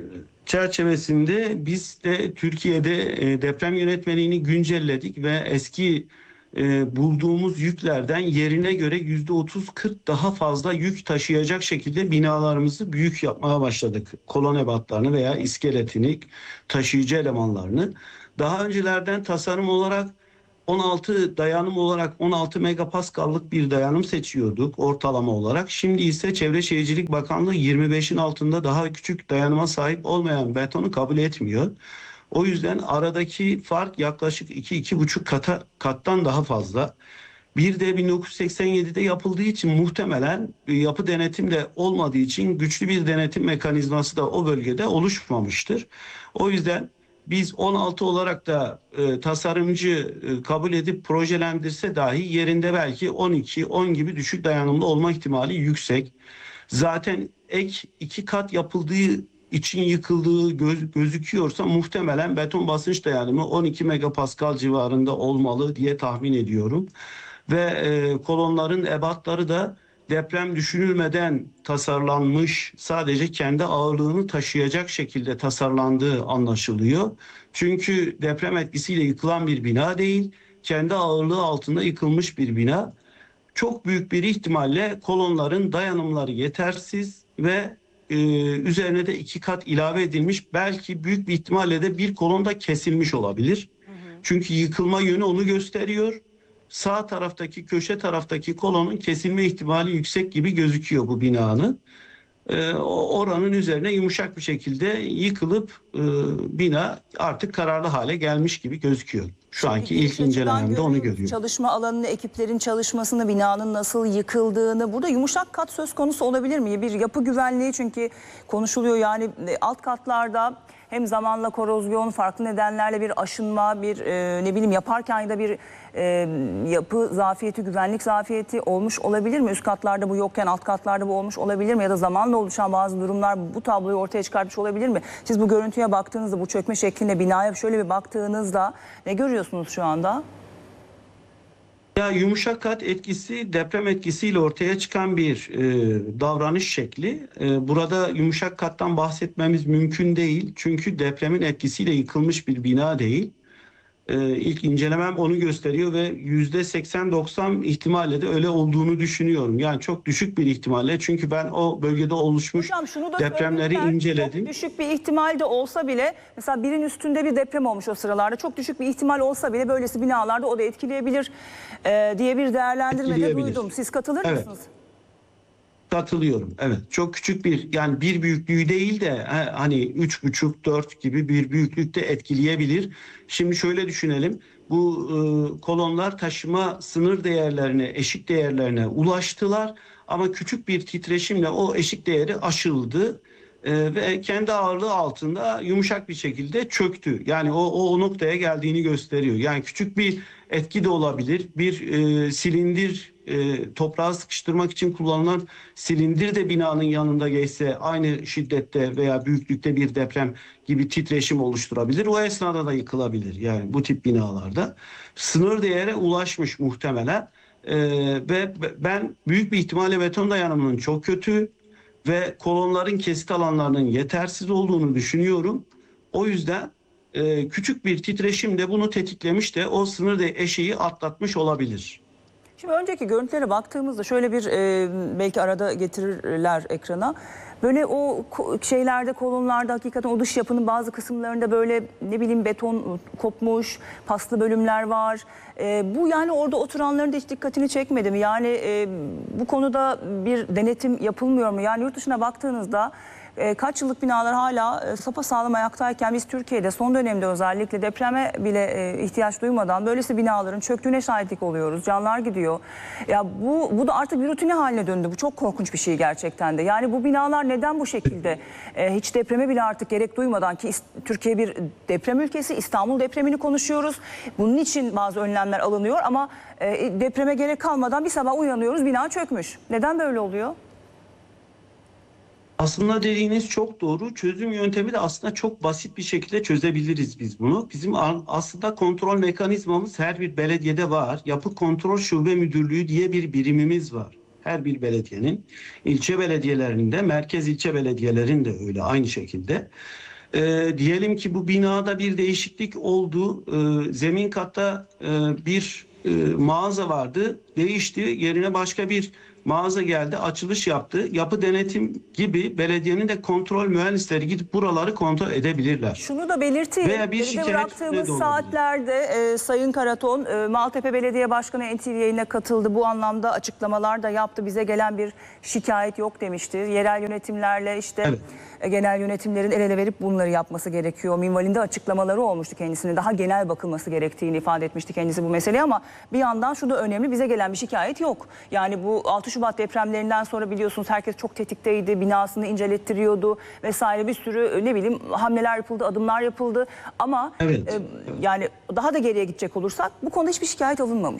çerçevesinde biz de Türkiye'de e, deprem yönetmeliğini güncelledik ve eski e, bulduğumuz yüklerden yerine göre yüzde otuz kırk daha fazla yük taşıyacak şekilde binalarımızı büyük yapmaya başladık. Kolon ebatlarını veya iskeletini, taşıyıcı elemanlarını. Daha öncelerden tasarım olarak on altı dayanım olarak on altı megapaskallık bir dayanım seçiyorduk ortalama olarak. Şimdi ise Çevre Şehircilik Bakanlığı yirmi beşin altında daha küçük dayanıma sahip olmayan betonu kabul etmiyor. O yüzden aradaki fark yaklaşık iki iki buçuk kata kattan daha fazla. Bir de bin dokuz yüz seksen yedide yapıldığı için muhtemelen yapı denetim de olmadığı için güçlü bir denetim mekanizması da o bölgede oluşmamıştır. O yüzden biz on altı olarak da e, tasarımcı e, kabul edip projelendirse dahi yerinde belki on iki on gibi düşük dayanımlı olma ihtimali yüksek. Zaten ek iki kat yapıldığı için yıkıldığı göz, gözüküyorsa muhtemelen beton basınç dayanımı on iki megapaskal civarında olmalı diye tahmin ediyorum. Ve e, kolonların ebatları da deprem düşünülmeden tasarlanmış, sadece kendi ağırlığını taşıyacak şekilde tasarlandığı anlaşılıyor. Çünkü deprem etkisiyle yıkılan bir bina değil, kendi ağırlığı altında yıkılmış bir bina. Çok büyük bir ihtimalle kolonların dayanımları yetersiz ve e, üzerine de iki kat ilave edilmiş. Belki büyük bir ihtimalle de bir kolon da kesilmiş olabilir. Hı hı. Çünkü yıkılma yönü onu gösteriyor. Sağ taraftaki, köşe taraftaki kolonun kesilme ihtimali yüksek gibi gözüküyor bu binanın. Ee, oranın üzerine yumuşak bir şekilde yıkılıp e, bina artık kararlı hale gelmiş gibi gözüküyor. Şu anki Peki, ilk incelememde onu görüyorum. Çalışma alanını, ekiplerin çalışmasını, binanın nasıl yıkıldığını, burada yumuşak kat söz konusu olabilir mi? Bir yapı güvenliği çünkü konuşuluyor, yani alt katlarda hem zamanla korozyon, farklı nedenlerle bir aşınma, bir e, ne bileyim yaparken ya da bir e, yapı zafiyeti, güvenlik zafiyeti olmuş olabilir mi? Üst katlarda bu yokken alt katlarda bu olmuş olabilir mi? Ya da zamanla oluşan bazı durumlar bu tabloyu ortaya çıkartmış olabilir mi? Siz bu görüntüye baktığınızda, bu çökme şeklinde binaya şöyle bir baktığınızda ne görüyorsunuz şu anda? Ya yumuşak kat etkisi deprem etkisiyle ortaya çıkan bir e, davranış şekli. E, burada yumuşak kattan bahsetmemiz mümkün değil. Çünkü depremin etkisiyle yıkılmış bir bina değil. E, ilk incelemem onu gösteriyor ve yüzde seksen doksan ihtimalle de öyle olduğunu düşünüyorum. Yani çok düşük bir ihtimalle. Çünkü ben o bölgede oluşmuş Hocam, şunu da depremleri söyleyeyim, inceledim. Çok düşük bir ihtimal de olsa bile, mesela birin üstünde bir deprem olmuş o sıralarda. Çok düşük bir ihtimal olsa bile böylesi binalarda o da etkileyebilir e, diye bir değerlendirme de duydum. Siz katılır Evet. mısınız? Katılıyorum. Evet. Çok küçük bir, yani bir büyüklüğü değil de hani üç buçuk dört gibi bir büyüklükte etkileyebilir. Şimdi şöyle düşünelim. Bu e, kolonlar taşıma sınır değerlerine, eşik değerlerine ulaştılar ama küçük bir titreşimle o eşik değeri aşıldı. Ee, ve kendi ağırlığı altında yumuşak bir şekilde çöktü. Yani o, o, o noktaya geldiğini gösteriyor. Yani küçük bir etki de olabilir. Bir e, silindir, e, toprağı sıkıştırmak için kullanılan silindir de binanın yanında geçse aynı şiddette veya büyüklükte bir deprem gibi titreşim oluşturabilir. O esnada da yıkılabilir. Yani bu tip binalarda sınır değere ulaşmış muhtemelen. E, ve ben büyük bir ihtimalle beton dayanımının çok kötü ve kolonların kesit alanlarının yetersiz olduğunu düşünüyorum. O yüzden e, küçük bir titreşim de bunu tetiklemiş de o sınır eşiği atlatmış olabilir. Şimdi önceki görüntülere baktığımızda şöyle bir e, belki arada getirirler ekrana. Böyle o şeylerde, kolonlarda hakikaten o dış yapının bazı kısımlarında böyle ne bileyim beton kopmuş, paslı bölümler var. E, bu yani orada oturanların da hiç dikkatini çekmedi mi? Yani e, bu konuda bir denetim yapılmıyor mu? Yani yurt dışına baktığınızda e, kaç yıllık binalar hala e, sapasağlam ayaktayken biz Türkiye'de son dönemde özellikle depreme bile e, ihtiyaç duymadan böylesi binaların çöktüğüne şahitlik oluyoruz. Canlar gidiyor. Ya bu bu da artık bir rutine haline döndü. Bu çok korkunç bir şey gerçekten de. Yani bu binalar neden bu şekilde e, hiç depreme bile artık gerek duymadan ki Türkiye bir deprem ülkesi, İstanbul depremini konuşuyoruz. Bunun için bazı önlemler alınıyor ama e, depreme gerek kalmadan bir sabah uyanıyoruz, bina çökmüş. Neden böyle oluyor? Aslında dediğiniz çok doğru. Çözüm yöntemi de aslında çok basit bir şekilde çözebiliriz biz bunu. Bizim aslında kontrol mekanizmamız her bir belediyede var. Yapı Kontrol Şube Müdürlüğü diye bir birimimiz var. Her bir belediyenin, ilçe belediyelerinde, merkez ilçe belediyelerinde öyle aynı şekilde. Ee, diyelim ki bu binada bir değişiklik oldu. Ee, zemin katta e, bir e, mağaza vardı. Değişti. Yerine başka bir mağaza geldi. Açılış yaptı. Yapı denetim gibi belediyenin de kontrol mühendisleri gidip buraları kontrol edebilirler. Şunu da belirteyim. Veya bir Geride şikayet bıraktığımız de saatlerde e, Sayın Karaton e, Maltepe Belediye Başkanı N T V yayına katıldı. Bu anlamda açıklamalar da yaptı. Bize gelen bir şikayet yok demişti. Yerel yönetimlerle işte Evet. e, genel yönetimlerin el ele verip bunları yapması gerekiyor. Minvalinde açıklamaları olmuştu kendisine. Daha genel bakılması gerektiğini ifade etmişti kendisi bu meseleye ama bir yandan şu da önemli. Bize gelen bir şikayet yok. Yani bu altı Şubat depremlerinden sonra biliyorsunuz herkes çok tetikteydi. Binasını incelettiriyordu vesaire, bir sürü ne bileyim hamleler yapıldı, adımlar yapıldı. Ama Evet. e, yani daha da geriye gidecek olursak bu konuda hiçbir şikayet alınmamış.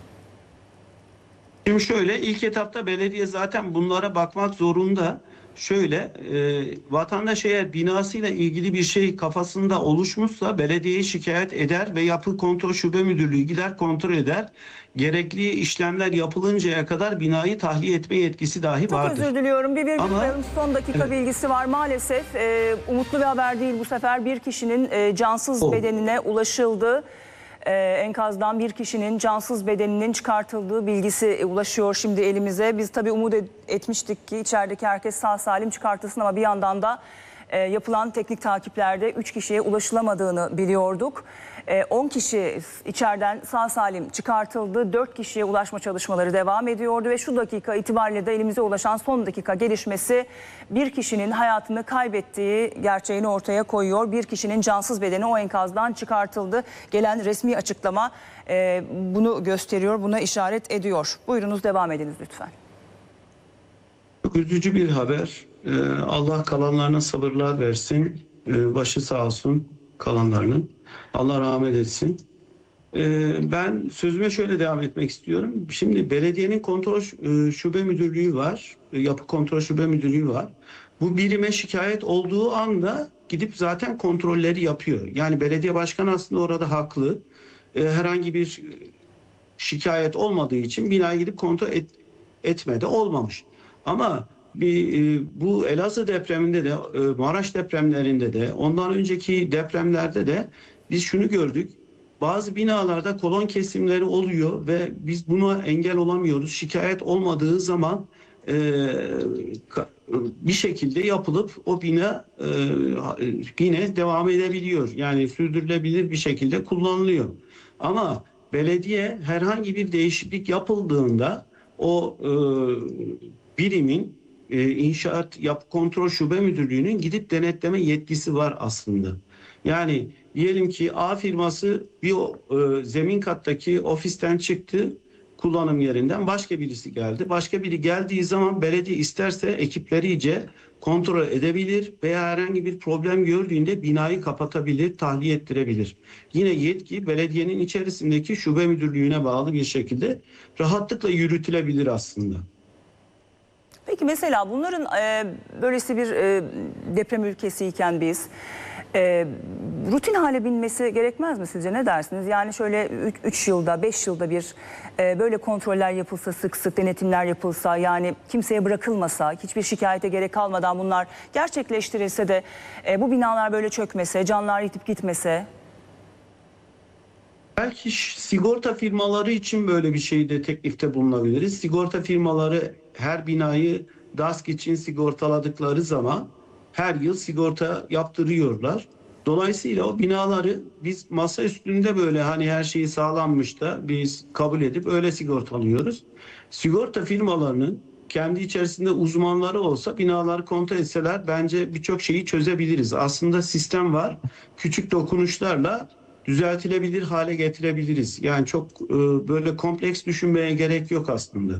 Şimdi şöyle, ilk etapta belediye zaten bunlara bakmak zorunda. Şöyle, e, vatandaş eğer binasıyla ilgili bir şey kafasında oluşmuşsa belediyeye şikayet eder ve Yapı Kontrol Şube Müdürlüğü gider kontrol eder. Gerekli işlemler yapılıncaya kadar binayı tahliye etme yetkisi dahi Çok vardır. özür diliyorum. Bir virgül Ama- koyalım. Son dakika Evet. bilgisi var. Maalesef e, umutlu bir haber değil bu sefer. Bir kişinin e, cansız Oh. bedenine ulaşıldı. E, enkazdan bir kişinin cansız bedeninin çıkartıldığı bilgisi ulaşıyor şimdi elimize. Biz tabii umut et- etmiştik ki içerideki herkes sağ salim çıkartılsın ama bir yandan da e, yapılan teknik takiplerde üç kişiye ulaşılamadığını biliyorduk. on kişi içeriden sağ salim çıkartıldı. dört kişiye ulaşma çalışmaları devam ediyordu ve şu dakika itibariyle de elimize ulaşan son dakika gelişmesi bir kişinin hayatını kaybettiği gerçeğini ortaya koyuyor. Bir kişinin cansız bedeni o enkazdan çıkartıldı. Gelen resmi açıklama e, bunu gösteriyor, buna işaret ediyor. Buyurunuz, devam ediniz lütfen. Çok üzücü bir haber. Ee, Allah kalanlarına sabırlar versin. Ee, başı sağ olsun kalanlarının. Allah rahmet etsin. Ee, ben sözüme şöyle devam etmek istiyorum. Şimdi belediyenin kontrol e, şube müdürlüğü var. E, Yapı Kontrol Şube Müdürlüğü var. Bu birime şikayet olduğu anda gidip zaten kontrolleri yapıyor. Yani belediye başkanı aslında orada haklı. E, herhangi bir şikayet olmadığı için binayı gidip kontrol et, etmedi, olmamış. Ama bir, e, bu Elazığ depreminde de, e, Maraş depremlerinde de, ondan önceki depremlerde de biz şunu gördük. Bazı binalarda kolon kesimleri oluyor ve biz buna engel olamıyoruz. Şikayet olmadığı zaman e, bir şekilde yapılıp o bina e, yine devam edebiliyor. Yani sürdürülebilir bir şekilde kullanılıyor. Ama belediye herhangi bir değişiklik yapıldığında o e, birimin e, inşaat Yapı Kontrol Şube Müdürlüğü'nün gidip denetleme yetkisi var aslında. Yani diyelim ki A firması bir e, zemin kattaki ofisten çıktı, kullanım yerinden başka birisi geldi. Başka biri geldiği zaman belediye isterse ekiplerice kontrol edebilir veya herhangi bir problem gördüğünde binayı kapatabilir, tahliye ettirebilir. Yine yetki belediyenin içerisindeki şube müdürlüğüne bağlı bir şekilde rahatlıkla yürütülebilir aslında. Peki mesela bunların e, böylesi bir e, deprem ülkesiyken biz e, rutin hale binmesi gerekmez mi sizce, ne dersiniz? Yani şöyle üç yılda beş yılda bir e, böyle kontroller yapılsa, sık sık denetimler yapılsa, yani kimseye bırakılmasa, hiçbir şikayete gerek kalmadan bunlar gerçekleştirilse de e, bu binalar böyle çökmese, canlar yitip gitmese. Belki sigorta firmaları için böyle bir şeyde teklifte bulunabiliriz. Sigorta firmaları her binayı D A S K için sigortaladıkları zaman her yıl sigorta yaptırıyorlar. Dolayısıyla o binaları biz masa üstünde böyle hani her şeyi sağlanmış da biz kabul edip öyle sigortalıyoruz. Sigorta firmalarının kendi içerisinde uzmanları olsa, binaları kontrol etseler bence birçok şeyi çözebiliriz. Aslında sistem var. Küçük dokunuşlarla düzeltilebilir hale getirebiliriz. Yani çok e, böyle kompleks düşünmeye gerek yok aslında.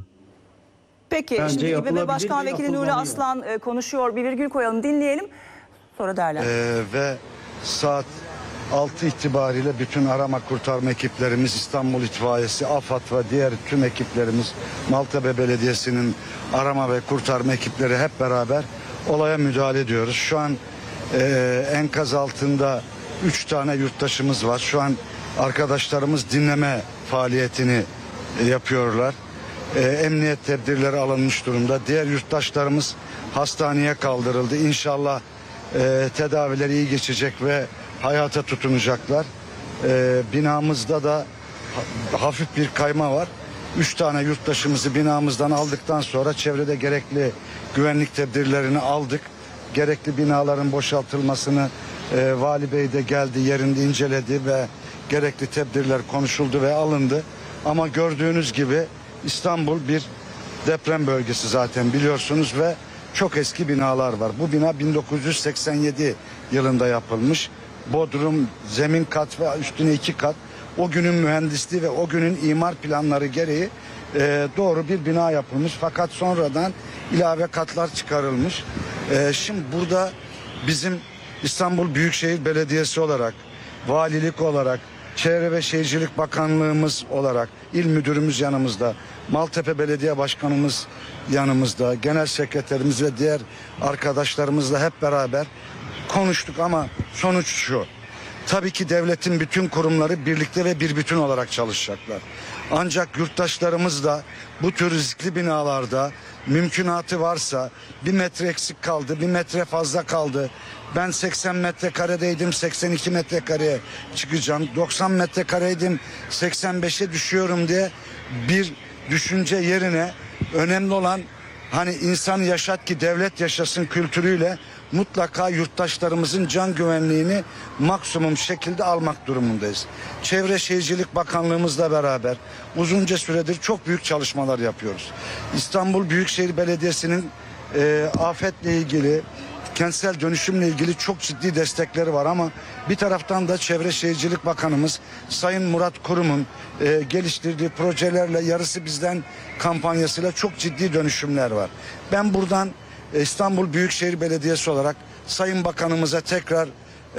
Peki Bence şimdi İBB yapılabilir Başkan ve Vekili Nuri yapılmalı. Aslan e, konuşuyor. Bir virgül koyalım, dinleyelim. Sonra derler. Ee, ve saat altı itibariyle bütün arama kurtarma ekiplerimiz, İstanbul İtfaiyesi, AFAD ve diğer tüm ekiplerimiz, Maltepe Belediyesi'nin arama ve kurtarma ekipleri hep beraber olaya müdahale ediyoruz. Şu an e, enkaz altında üç tane yurttaşımız var. Şu an arkadaşlarımız dinleme faaliyetini e, yapıyorlar. E, emniyet tedbirleri alınmış durumda. Diğer yurttaşlarımız hastaneye kaldırıldı. İnşallah e, tedavileri iyi geçecek ve hayata tutunacaklar. E, binamızda da ha- hafif bir kayma var. Üç tane yurttaşımızı binamızdan aldıktan sonra çevrede gerekli güvenlik tedbirlerini aldık. Gerekli binaların boşaltılmasını e, Vali Bey de geldi, yerinde inceledi ve gerekli tedbirler konuşuldu ve alındı. Ama gördüğünüz gibi İstanbul bir deprem bölgesi zaten biliyorsunuz ve çok eski binalar var. Bu bina bin dokuz yüz seksen yedi yılında yapılmış. Bodrum, zemin kat ve üstüne iki kat. O günün mühendisliği ve o günün imar planları gereği e, doğru bir bina yapılmış. Fakat sonradan ilave katlar çıkarılmış. E, şimdi burada bizim İstanbul Büyükşehir Belediyesi olarak, valilik olarak, Çevre ve Şehircilik Bakanlığımız olarak, il müdürümüz yanımızda, Maltepe Belediye Başkanımız yanımızda, genel sekreterimiz ve diğer arkadaşlarımızla hep beraber konuştuk ama sonuç şu. Tabii ki devletin bütün kurumları birlikte ve bir bütün olarak çalışacaklar. Ancak yurttaşlarımız da bu tür riskli binalarda mümkünatı varsa bir metre eksik kaldı, bir metre fazla kaldı. Ben seksen metrekaredeydim, seksen iki metrekareye çıkacağım. doksan metrekareydim, seksen beşe düşüyorum diye bir düşünce yerine önemli olan hani insan yaşat ki devlet yaşasın kültürüyle mutlaka yurttaşlarımızın can güvenliğini maksimum şekilde almak durumundayız. Çevre Şehircilik Bakanlığımızla beraber uzunca süredir çok büyük çalışmalar yapıyoruz. İstanbul Büyükşehir Belediyesi'nin e, afetle ilgili, kentsel dönüşümle ilgili çok ciddi destekleri var ama bir taraftan da Çevre Şehircilik Bakanımız Sayın Murat Kurum'un e, geliştirdiği projelerle yarısı bizden kampanyasıyla çok ciddi dönüşümler var. Ben buradan İstanbul Büyükşehir Belediyesi olarak Sayın Bakanımıza tekrar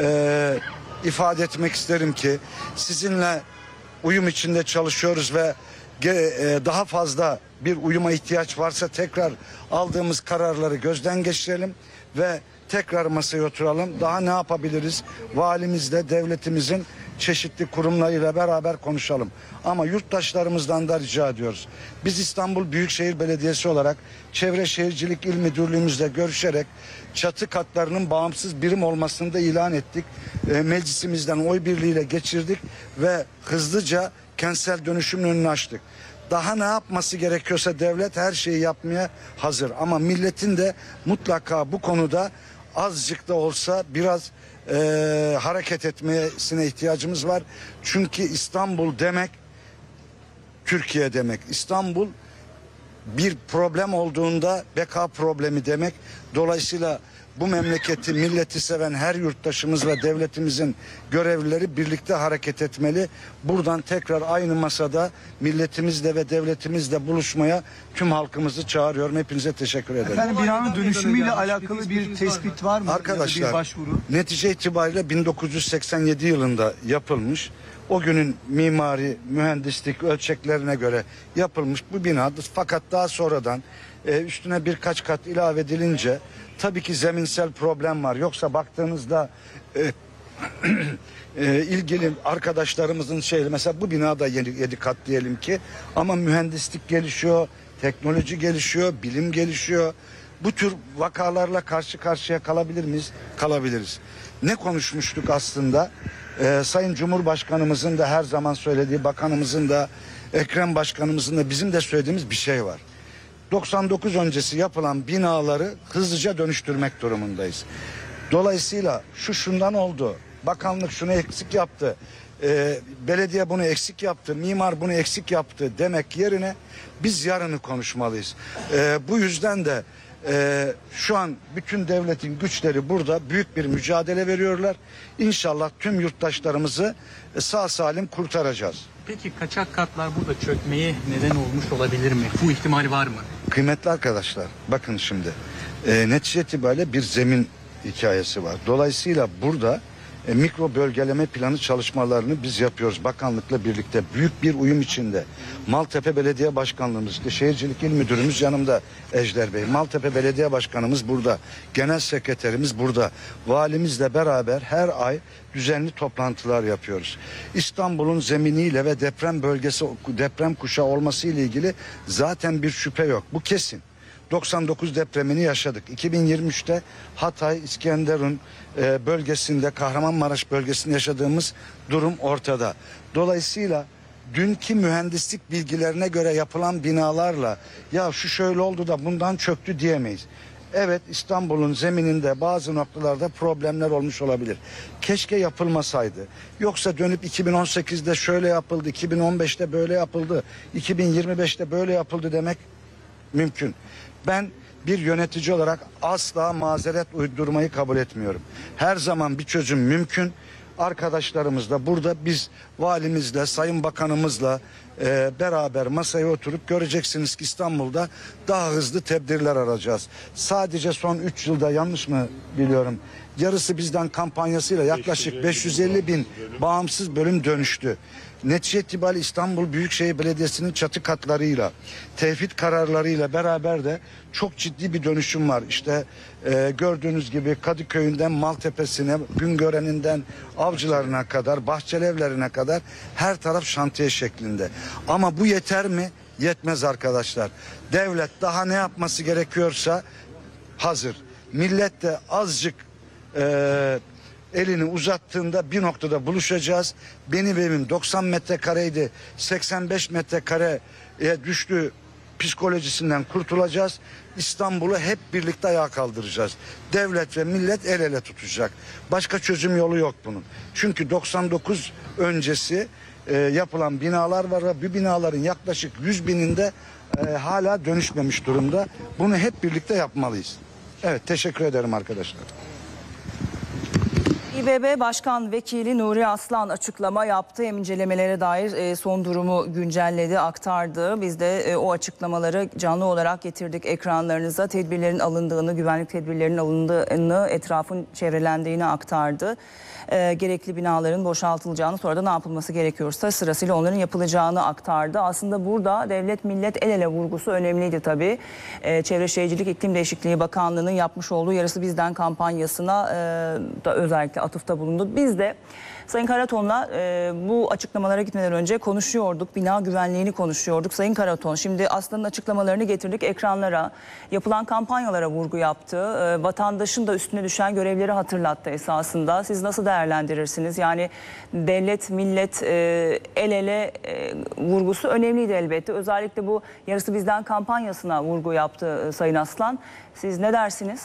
e, ifade etmek isterim ki sizinle uyum içinde çalışıyoruz ve e, daha fazla bir uyuma ihtiyaç varsa tekrar aldığımız kararları gözden geçirelim ve tekrar masaya oturalım. Daha ne yapabiliriz? Valimizle, devletimizin çeşitli kurumlarıyla beraber konuşalım. Ama yurttaşlarımızdan da rica ediyoruz. Biz İstanbul Büyükşehir Belediyesi olarak Çevre Şehircilik İl Müdürlüğümüzle görüşerek çatı katlarının bağımsız birim olmasını da ilan ettik. E, meclisimizden oy birliğiyle geçirdik ve hızlıca kentsel dönüşümün önünü açtık. Daha ne yapması gerekiyorsa devlet her şeyi yapmaya hazır. Ama milletin de mutlaka bu konuda azıcık da olsa biraz e, hareket etmesine ihtiyacımız var. Çünkü İstanbul demek Türkiye demek. İstanbul bir problem olduğunda beka problemi demek. Dolayısıyla bu memleketi, milleti seven her yurttaşımız ve devletimizin görevlileri birlikte hareket etmeli. Buradan tekrar aynı masada milletimizle ve devletimizle buluşmaya tüm halkımızı çağırıyorum. Hepinize teşekkür ederim. Efendim binanın dönüşümüyle alakalı bir tespit var mı? Arkadaşlar, Ya da bir başvuru. netice itibariyle bin dokuz yüz seksen yedi yılında yapılmış. O günün mimari, mühendislik ölçeklerine göre yapılmış bu binadır. Fakat daha sonradan e, üstüne birkaç kat ilave edilince tabii ki zeminsel problem var. Yoksa baktığınızda e, e, ilgili arkadaşlarımızın şey mesela bu binada yedi kat diyelim ki ama mühendislik gelişiyor, teknoloji gelişiyor, bilim gelişiyor. Bu tür vakalarla karşı karşıya kalabilir miyiz? Kalabiliriz. Ne konuşmuştuk aslında? Ee, Sayın Cumhurbaşkanımızın da her zaman söylediği, bakanımızın da, Ekrem Başkanımızın da bizim de söylediğimiz bir şey var. doksan dokuz öncesi yapılan binaları hızlıca dönüştürmek durumundayız. Dolayısıyla şu şundan oldu, bakanlık şunu eksik yaptı, e, belediye bunu eksik yaptı, mimar bunu eksik yaptı demek yerine biz yarını konuşmalıyız. E, bu yüzden de e, şu an bütün devletin güçleri burada büyük bir mücadele veriyorlar. İnşallah tüm yurttaşlarımızı sağ salim kurtaracağız. Peki kaçak katlar burada çökmeye neden olmuş olabilir mi? Bu ihtimal var mı? Kıymetli arkadaşlar, bakın şimdi e, netice itibariyle bir zemin hikayesi var. Dolayısıyla burada e, mikro bölgeleme planı çalışmalarını biz yapıyoruz bakanlıkla birlikte büyük bir uyum içinde. Maltepe Belediye Başkanlığımız, işte Şehircilik İl Müdürümüz yanımda Ejder Bey. Maltepe Belediye Başkanımız burada, Genel Sekreterimiz burada. Valimizle beraber her ay düzenli toplantılar yapıyoruz. İstanbul'un zeminiyle ve deprem bölgesi, deprem kuşağı olması ile ilgili zaten bir şüphe yok. Bu kesin. doksan dokuz depremini yaşadık. iki bin yirmi üçte Hatay, İskenderun e, bölgesinde, Kahramanmaraş bölgesinde yaşadığımız durum ortada. Dolayısıyla dünkü mühendislik bilgilerine göre yapılan binalarla ya şu şöyle oldu da bundan çöktü diyemeyiz. Evet, İstanbul'un zemininde bazı noktalarda problemler olmuş olabilir. Keşke yapılmasaydı. Yoksa dönüp iki bin on sekizde şöyle yapıldı, iki bin on beşte böyle yapıldı, iki bin yirmi beşte böyle yapıldı demek mümkün. Ben bir yönetici olarak asla mazeret uydurmayı kabul etmiyorum. Her zaman bir çözüm mümkün. Arkadaşlarımız da burada, biz valimizle, sayın bakanımızla e, beraber masaya oturup göreceksiniz ki İstanbul'da daha hızlı tedbirler alacağız. Sadece son üç yılda, yanlış mı biliyorum, yarısı bizden kampanyasıyla yaklaşık beş yüz elli bin bağımsız bölüm dönüştü. Netice itibariyle İstanbul Büyükşehir Belediyesi'nin çatı katlarıyla, tevhid kararlarıyla beraber de çok ciddi bir dönüşüm var. İşte e, gördüğünüz gibi Kadıköy'ünden Maltepe'sine, Güngören'inden Avcılarına kadar, Bahçelievlerine kadar her taraf şantiye şeklinde. Ama bu yeter mi? Yetmez arkadaşlar. Devlet daha ne yapması gerekiyorsa hazır. Millet de azıcık e, elini uzattığında bir noktada buluşacağız. Benim evim doksan metrekareydi, seksen beş metrekareye düştü psikolojisinden kurtulacağız. İstanbul'u hep birlikte ayağa kaldıracağız. Devlet ve millet el ele tutacak. Başka çözüm yolu yok bunun. Çünkü doksan dokuz öncesi e, yapılan binalar var ve bu binaların yaklaşık yüz bininde e, hala dönüşmemiş durumda. Bunu hep birlikte yapmalıyız. Evet, teşekkür ederim arkadaşlar. İBB Başkan Vekili Nuri Aslan açıklama yaptı. Hem incelemelere dair e, son durumu güncelledi, aktardı. Biz de e, o açıklamaları canlı olarak getirdik ekranlarınıza. Tedbirlerin alındığını, güvenlik tedbirlerinin alındığını, etrafın çevrelendiğini aktardı. E, gerekli binaların boşaltılacağını, sonra da ne yapılması gerekiyorsa sırasıyla onların yapılacağını aktardı. Aslında burada devlet millet el ele vurgusu önemliydi tabii. E, Çevre Şehircilik İklim Değişikliği Bakanlığı'nın yapmış olduğu Yarısı Bizden kampanyasına e, da özellikle atıfta bulundu. Biz de Sayın Karaton'la e, bu açıklamalara gitmeden önce konuşuyorduk. Bina güvenliğini konuşuyorduk. Sayın Karaton, şimdi Aslan'ın açıklamalarını getirdik ekranlara. Yapılan kampanyalara vurgu yaptı. E, vatandaşın da üstüne düşen görevleri hatırlattı esasında. Siz nasıl değerlendirirsiniz? Yani devlet, millet e, el ele e, vurgusu önemliydi elbette. Özellikle bu Yarısı Bizden kampanyasına vurgu yaptı e, Sayın Aslan. Siz ne dersiniz?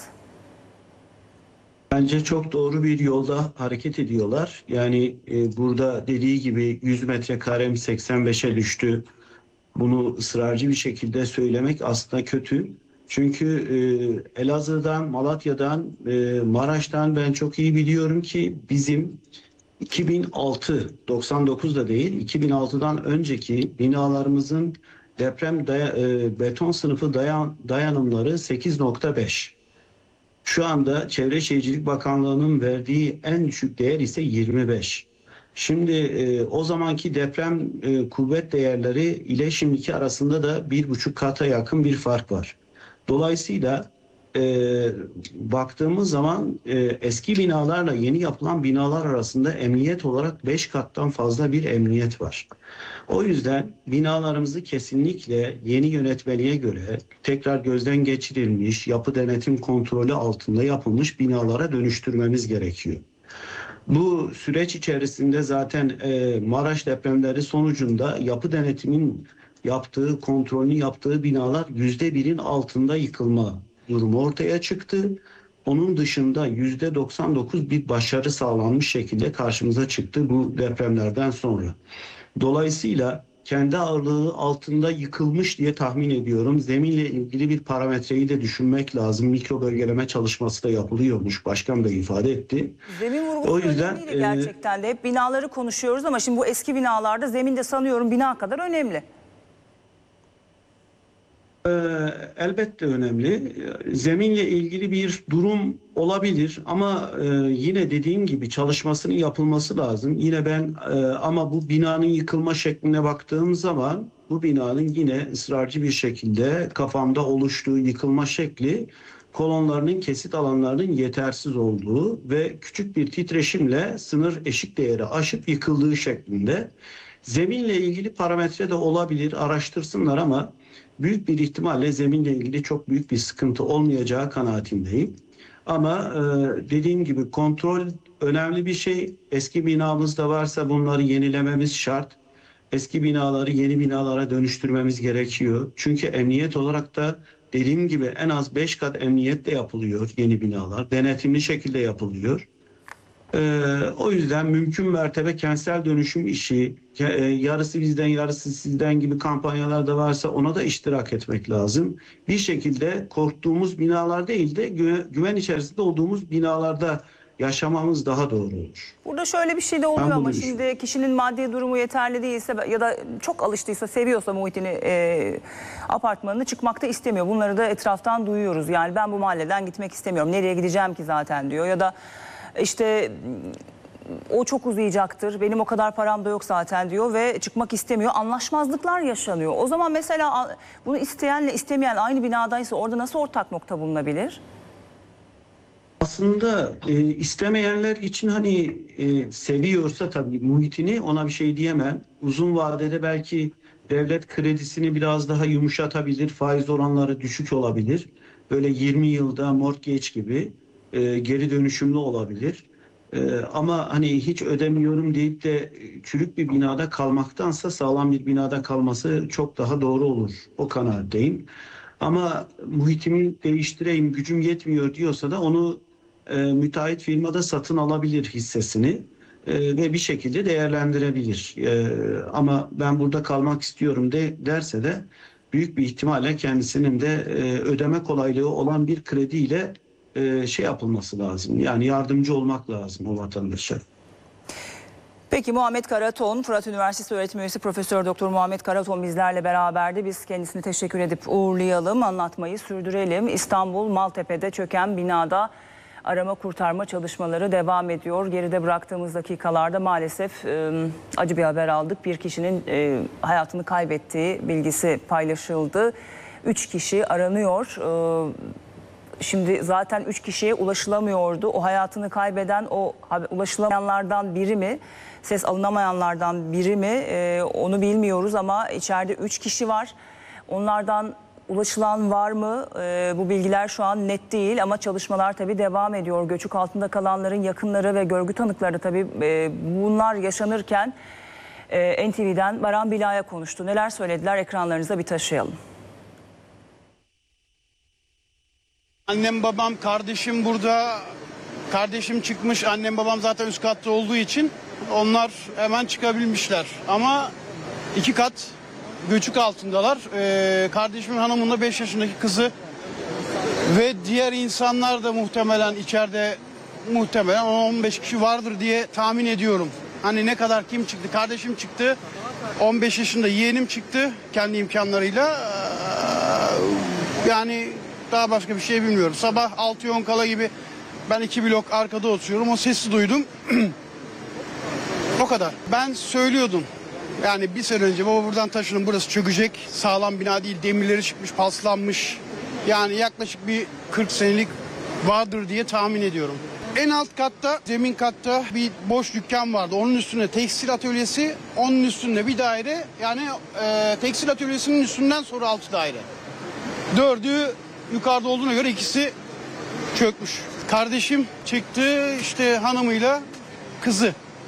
Bence çok doğru bir yolda hareket ediyorlar. Yani e, burada dediği gibi yüz metrekarem seksen beşe düştü. Bunu ısrarcı bir şekilde söylemek aslında kötü. Çünkü e, Elazığ'dan, Malatya'dan, e, Maraş'tan ben çok iyi biliyorum ki bizim iki bin altı, doksan dokuzda değil, iki bin altıdan önceki binalarımızın deprem daya, e, beton sınıfı dayan, dayanımları sekiz nokta beş. Şu anda Çevre Şehircilik Bakanlığı'nın verdiği en düşük değer ise yirmi beş. Şimdi e, o zamanki deprem e, kuvvet değerleri ile şimdiki arasında da bir buçuk kata yakın bir fark var. Dolayısıyla e, baktığımız zaman e, eski binalarla yeni yapılan binalar arasında emniyet olarak beş kattan fazla bir emniyet var. O yüzden binalarımızı kesinlikle yeni yönetmeliğe göre tekrar gözden geçirilmiş, yapı denetim kontrolü altında yapılmış binalara dönüştürmemiz gerekiyor. Bu süreç içerisinde zaten e, Maraş depremleri sonucunda yapı denetimin yaptığı, kontrolünü yaptığı binalar yüzde birin altında yıkılma durumu ortaya çıktı. Onun dışında yüzde doksan dokuz bir başarı sağlanmış şekilde karşımıza çıktı bu depremlerden sonra. Dolayısıyla kendi ağırlığı altında yıkılmış diye tahmin ediyorum. Zeminle ilgili bir parametreyi de düşünmek lazım. Mikro bölgeleme çalışması da yapılıyormuş. Başkan da ifade etti. Zemin vurgusu O yüzden, önemliydi gerçekten de. Hep binaları konuşuyoruz ama şimdi bu eski binalarda zemin de sanıyorum bina kadar önemli. Ee, elbette önemli. Zeminle ilgili bir durum olabilir ama e, yine dediğim gibi çalışmasının yapılması lazım. Yine ben e, ama bu binanın yıkılma şekline baktığım zaman bu binanın yine ısrarcı bir şekilde kafamda oluştuğu yıkılma şekli kolonlarının kesit alanlarının yetersiz olduğu ve küçük bir titreşimle sınır eşik değeri aşıp yıkıldığı şeklinde. Zeminle ilgili parametre de olabilir, araştırsınlar ama büyük bir ihtimalle zeminle ilgili çok büyük bir sıkıntı olmayacağı kanaatindeyim. Ama e, dediğim gibi kontrol önemli bir şey. Eski binamızda varsa bunları yenilememiz şart. Eski binaları yeni binalara dönüştürmemiz gerekiyor. Çünkü emniyet olarak da dediğim gibi en az beş kat emniyet de yapılıyor yeni binalar. Denetimli şekilde yapılıyor. Ee, o yüzden mümkün mertebe kentsel dönüşüm işi, e, yarısı bizden yarısı sizden gibi kampanyalar da varsa ona da iştirak etmek lazım. Bir şekilde korktuğumuz binalar değil de gü- güven içerisinde olduğumuz binalarda yaşamamız daha doğru olur. Burada şöyle bir şey de oluyor Ben bunu ama düşünüyorum. şimdi kişinin maddi durumu yeterli değilse ya da çok alıştıysa, seviyorsa muhitini, e, apartmanını çıkmakta istemiyor. Bunları da etraftan duyuyoruz. Yani ben bu mahalleden gitmek istemiyorum. Nereye gideceğim ki zaten diyor. Ya da işte o çok uzayacaktır. Benim o kadar param da yok zaten diyor ve çıkmak istemiyor. Anlaşmazlıklar yaşanıyor. O zaman mesela bunu isteyenle istemeyen aynı binadaysa orada nasıl ortak nokta bulunabilir? Aslında e, istemeyenler için hani e, seviyorsa tabii muhitini ona bir şey diyemem. Uzun vadede belki devlet kredisini biraz daha yumuşatabilir. Faiz oranları düşük olabilir. Böyle yirmi yılda mortgage gibi e, geri dönüşümlü olabilir. E, ama hani hiç ödemiyorum deyip de çürük bir binada kalmaktansa sağlam bir binada kalması çok daha doğru olur. O kanaatteyim. Ama muhitimi değiştireyim, gücüm yetmiyor diyorsa da onu e, müteahhit firmada satın alabilir hissesini e, ve bir şekilde değerlendirebilir. E, ama ben burada kalmak istiyorum de derse de büyük bir ihtimalle kendisinin de e, ödeme kolaylığı olan bir krediyle e, şey yapılması lazım. Yani yardımcı olmak lazım o vatandaşa. Peki Muhammed Karaton, Fırat Üniversitesi öğretim üyesi Profesör Doktor Muhammed Karaton bizlerle beraberdi. Biz kendisine teşekkür edip uğurlayalım, anlatmayı sürdürelim. İstanbul Maltepe'de çöken binada arama kurtarma çalışmaları devam ediyor. Geride bıraktığımız dakikalarda maalesef e, acı bir haber aldık. Bir kişinin e, hayatını kaybettiği bilgisi paylaşıldı. Üç kişi aranıyor. E, Şimdi zaten üç kişiye ulaşılamıyordu. O hayatını kaybeden, o ulaşılamayanlardan biri mi, ses alınamayanlardan biri mi ee, onu bilmiyoruz ama içeride üç kişi var. Onlardan ulaşılan var mı? Ee, bu bilgiler şu an net değil ama çalışmalar tabii devam ediyor. Göçük altında kalanların yakınları ve görgü tanıkları da tabii e, bunlar yaşanırken e, N T V'den Baran Bila'ya konuştu. Neler söylediler ekranlarınıza bir taşıyalım. Annem, babam, kardeşim burada. Kardeşim çıkmış. Annem, babam zaten üst katta olduğu için onlar hemen çıkabilmişler. Ama iki kat göçük altındalar. Ee, kardeşimin hanımın da beş yaşındaki kızı ve diğer insanlar da muhtemelen içeride muhtemelen on on beş kişi vardır diye tahmin ediyorum. Hani ne kadar kim çıktı? Kardeşim çıktı. on beş yaşında yeğenim çıktı kendi imkanlarıyla. Ee, yani daha başka bir şey bilmiyorum. Sabah altı on kala gibi ben iki blok arkada oturuyorum. O sesi duydum. O kadar. Ben söylüyordum. Yani bir sene önce baba buradan taşının burası çökecek. Sağlam bina değil, demirleri çıkmış, paslanmış. Yani yaklaşık bir kırk senelik vardır diye tahmin ediyorum. En alt katta, zemin katta bir boş dükkan vardı. Onun üstüne tekstil atölyesi, onun üstünde bir daire. Yani e, tekstil atölyesinin üstünden sonra altı daire. Dördü yukarıda olduğuna göre ikisi çökmüş. Kardeşim çıktı işte hanımıyla kızı.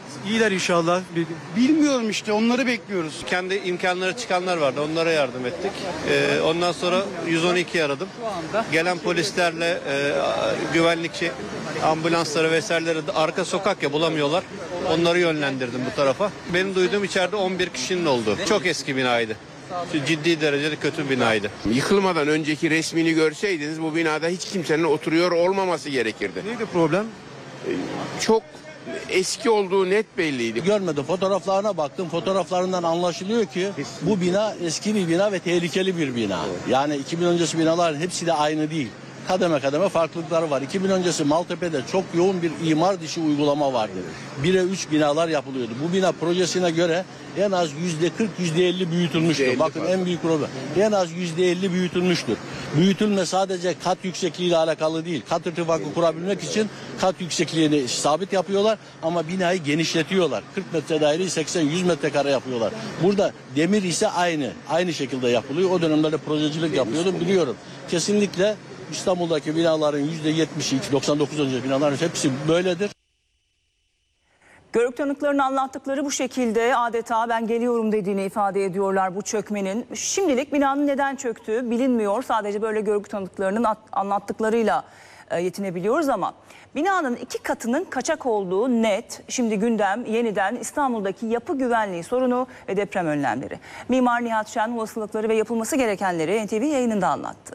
İyiler inşallah. Bilmiyorum işte, onları bekliyoruz. Kendi imkanları çıkanlar vardı. Onlara yardım ettik. Ee, ondan sonra yüz on ikiyi aradım. Gelen polislerle e, güvenlikçi ambulansları vesaireleri arka sokak ya bulamıyorlar. Onları yönlendirdim bu tarafa. Benim duyduğum içeride on bir kişinin olduğu. Çok eski binaydı. Ciddi derecede kötü bir binaydı. Yıkılmadan önceki resmini görseydiniz bu binada hiç kimsenin oturuyor olmaması gerekirdi. Neydi problem? Çok eski olduğu net belliydi. Görmedim, fotoğraflarına baktım. Fotoğraflarından anlaşılıyor ki bu bina eski bir bina ve tehlikeli bir bina. Yani iki bin öncesi binaların hepsi de aynı değil. Kademe kademe farklılıkları var. iki bin öncesi Maltepe'de çok yoğun bir imar dışı uygulama vardı. bire üç binalar yapılıyordu. Bu bina projesine göre en az yüzde kırk yüzde elli büyütülmüştür. Bakın en büyük problem. En az yüzde elli büyütülmüştür. Büyütülme sadece kat yüksekliğiyle alakalı değil. Kat irtifakı kurabilmek için kat yüksekliğini sabit yapıyorlar ama binayı genişletiyorlar. kırk metre daireyi seksen yüz metrekare yapıyorlar. Burada demir ise aynı. Aynı şekilde yapılıyor. O dönemlerde projecilik yapıyordum, biliyorum. Kesinlikle İstanbul'daki binaların yüzde yetmişi, doksan dokuz önceki binaların hepsi böyledir. Görgü tanıklarının anlattıkları bu şekilde, adeta ben geliyorum dediğini ifade ediyorlar bu çökmenin. Şimdilik binanın neden çöktüğü bilinmiyor. Sadece böyle görgü tanıklarının anlattıklarıyla yetinebiliyoruz ama binanın iki katının kaçak olduğu net. Şimdi gündem yeniden İstanbul'daki yapı güvenliği sorunu ve deprem önlemleri. Mimar Nihat Şen olasılıkları ve yapılması gerekenleri N T V yayınında anlattı.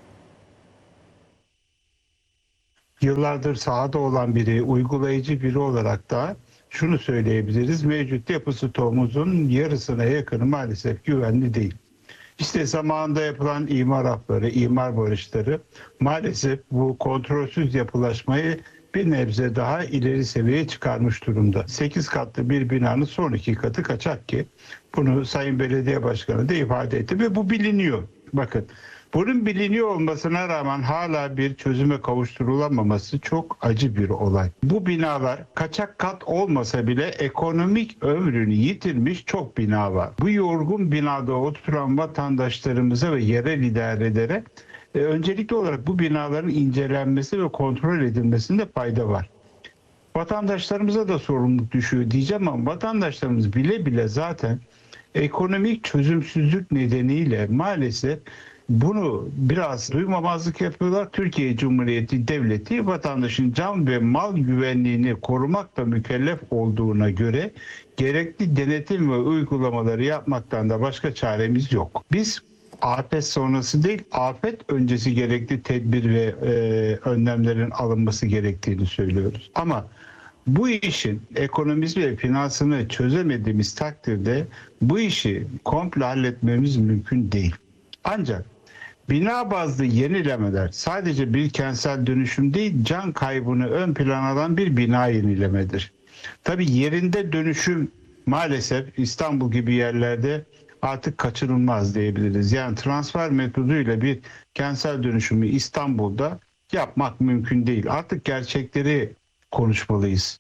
Yıllardır sahada olan biri, uygulayıcı biri olarak da şunu söyleyebiliriz. Mevcut yapı stoğumuzun yarısına yakını maalesef güvenli değil. İşte zamanında yapılan imar hapları, imar barışları maalesef bu kontrolsüz yapılaşmayı bir nebze daha ileri seviyeye çıkarmış durumda. sekiz katlı bir binanın son iki katı kaçak ki bunu Sayın Belediye Başkanı da ifade etti ve bu biliniyor. Bakın. Bunun biliniyor olmasına rağmen hala bir çözüme kavuşturulamaması çok acı bir olay. Bu binalar kaçak kat olmasa bile ekonomik ömrünü yitirmiş çok bina var. Bu yorgun binada oturan vatandaşlarımıza ve yerel idarelere e, öncelikli olarak bu binaların incelenmesi ve kontrol edilmesinde fayda var. Vatandaşlarımıza da sorumluluk düşüyor diyeceğim ama vatandaşlarımız bile bile zaten ekonomik çözümsüzlük nedeniyle maalesef bunu biraz duymamazlık yapıyorlar. Türkiye Cumhuriyeti Devleti vatandaşın can ve mal güvenliğini korumakla mükellef olduğuna göre gerekli denetim ve uygulamaları yapmaktan da başka çaremiz yok. Biz afet sonrası değil, afet öncesi gerekli tedbir ve e, önlemlerin alınması gerektiğini söylüyoruz. Ama bu işin ekonomisi ve finansını çözemediğimiz takdirde bu işi komple halletmemiz mümkün değil. Ancak bina bazlı yenilemeler sadece bir kentsel dönüşüm değil, can kaybını ön plana alan bir bina yenilemedir. Tabii yerinde dönüşüm maalesef İstanbul gibi yerlerde artık kaçınılmaz diyebiliriz. Yani transfer metoduyla bir kentsel dönüşümü İstanbul'da yapmak mümkün değil. Artık gerçekleri konuşmalıyız.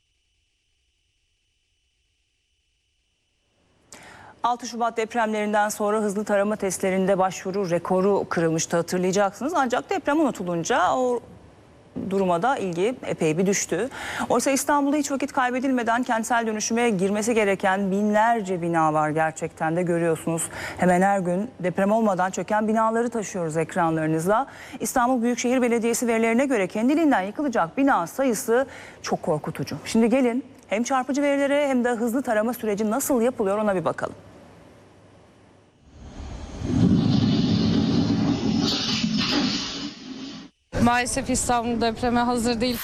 altı Şubat depremlerinden sonra hızlı tarama testlerinde başvuru rekoru kırılmıştı, hatırlayacaksınız. Ancak deprem unutulunca o duruma da ilgi epey bir düştü. Oysa İstanbul'da hiç vakit kaybedilmeden kentsel dönüşüme girmesi gereken binlerce bina var, gerçekten de görüyorsunuz. Hemen her gün deprem olmadan çöken binaları taşıyoruz ekranlarınızda. İstanbul Büyükşehir Belediyesi verilerine göre kendiliğinden yıkılacak bina sayısı çok korkutucu. Şimdi gelin hem çarpıcı verilere hem de hızlı tarama süreci nasıl yapılıyor ona bir bakalım. Maalesef İstanbul depreme hazır değil.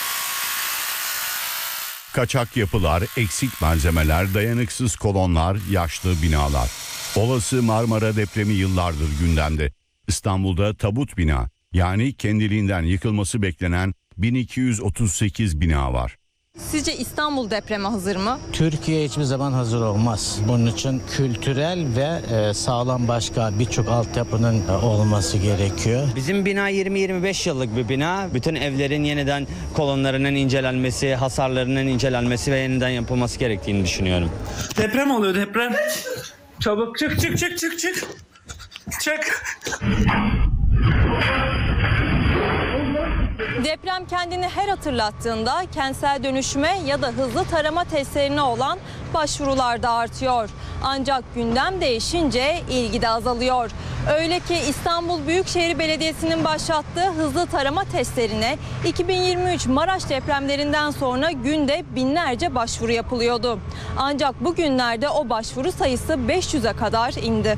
Kaçak yapılar, eksik malzemeler, dayanıksız kolonlar, yaşlı binalar. Olası Marmara depremi yıllardır gündemde. İstanbul'da tabut bina, yani kendiliğinden yıkılması beklenen bin iki yüz otuz sekiz bina var. Sizce İstanbul depreme hazır mı? Türkiye hiçbir zaman hazır olmaz. Bunun için kültürel ve e, sağlam başka birçok altyapının e, olması gerekiyor. Bizim bina yirmi yirmi beş yıllık bir bina. Bütün evlerin yeniden kolonlarının incelenmesi, hasarlarının incelenmesi ve yeniden yapılması gerektiğini düşünüyorum. Deprem oluyor, deprem. Çabuk çık çık çık çık çık. Çık. Deprem kendini her hatırlattığında kentsel dönüşüme ya da hızlı tarama testlerine olan başvurular da artıyor. Ancak gündem değişince ilgi de azalıyor. Öyle ki İstanbul Büyükşehir Belediyesi'nin başlattığı hızlı tarama testlerine iki bin yirmi üç Maraş depremlerinden sonra günde binlerce başvuru yapılıyordu. Ancak bugünlerde o başvuru sayısı beş yüze kadar indi.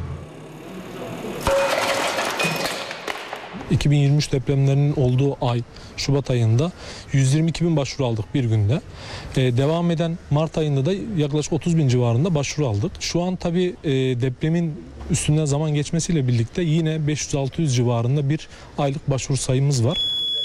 iki bin yirmi üç depremlerinin olduğu ay Şubat ayında yüz yirmi iki bin başvuru aldık bir günde. Ee, devam eden Mart ayında da yaklaşık otuz bin civarında başvuru aldık. Şu an tabii e, depremin üstünden zaman geçmesiyle birlikte yine beş yüz altı yüz civarında bir aylık başvuru sayımız var.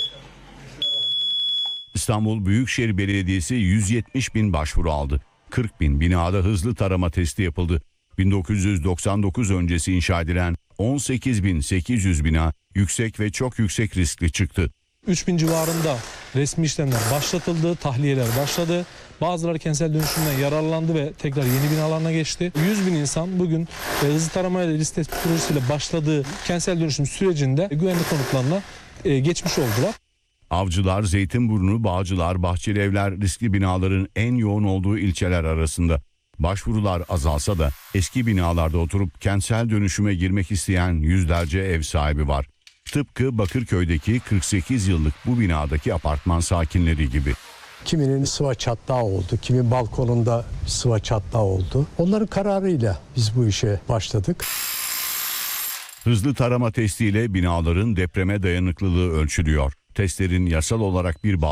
İstanbul Büyükşehir Belediyesi yüz yetmiş bin başvuru aldı. kırk bin binada hızlı tarama testi yapıldı. bin dokuz yüz doksan dokuz öncesi inşa edilen on sekiz bin sekiz yüz bina yüksek ve çok yüksek riskli çıktı. üç bin civarında resmi işlemler başlatıldı, tahliyeler başladı. Bazıları kentsel dönüşümden yararlandı ve tekrar yeni binalarına geçti. yüz bin insan bugün e, hızlı tarama ile risk tespit projesiyle başladığı kentsel dönüşüm sürecinde güvenlik konutlarına e, geçmiş oldular. Avcılar, Zeytinburnu, Bağcılar, Bahçelievler riskli binaların en yoğun olduğu ilçeler arasında. Başvurular azalsa da eski binalarda oturup kentsel dönüşüme girmek isteyen yüzlerce ev sahibi var. Tıpkı Bakırköy'deki kırk sekiz yıllık bu binadaki apartman sakinleri gibi. Kiminin sıva çatlağı oldu, kimin balkonunda sıva çatlağı oldu. Onların kararıyla biz bu işe başladık. Hızlı tarama testiyle binaların depreme dayanıklılığı ölçülüyor. Testlerin yasal olarak bir bağ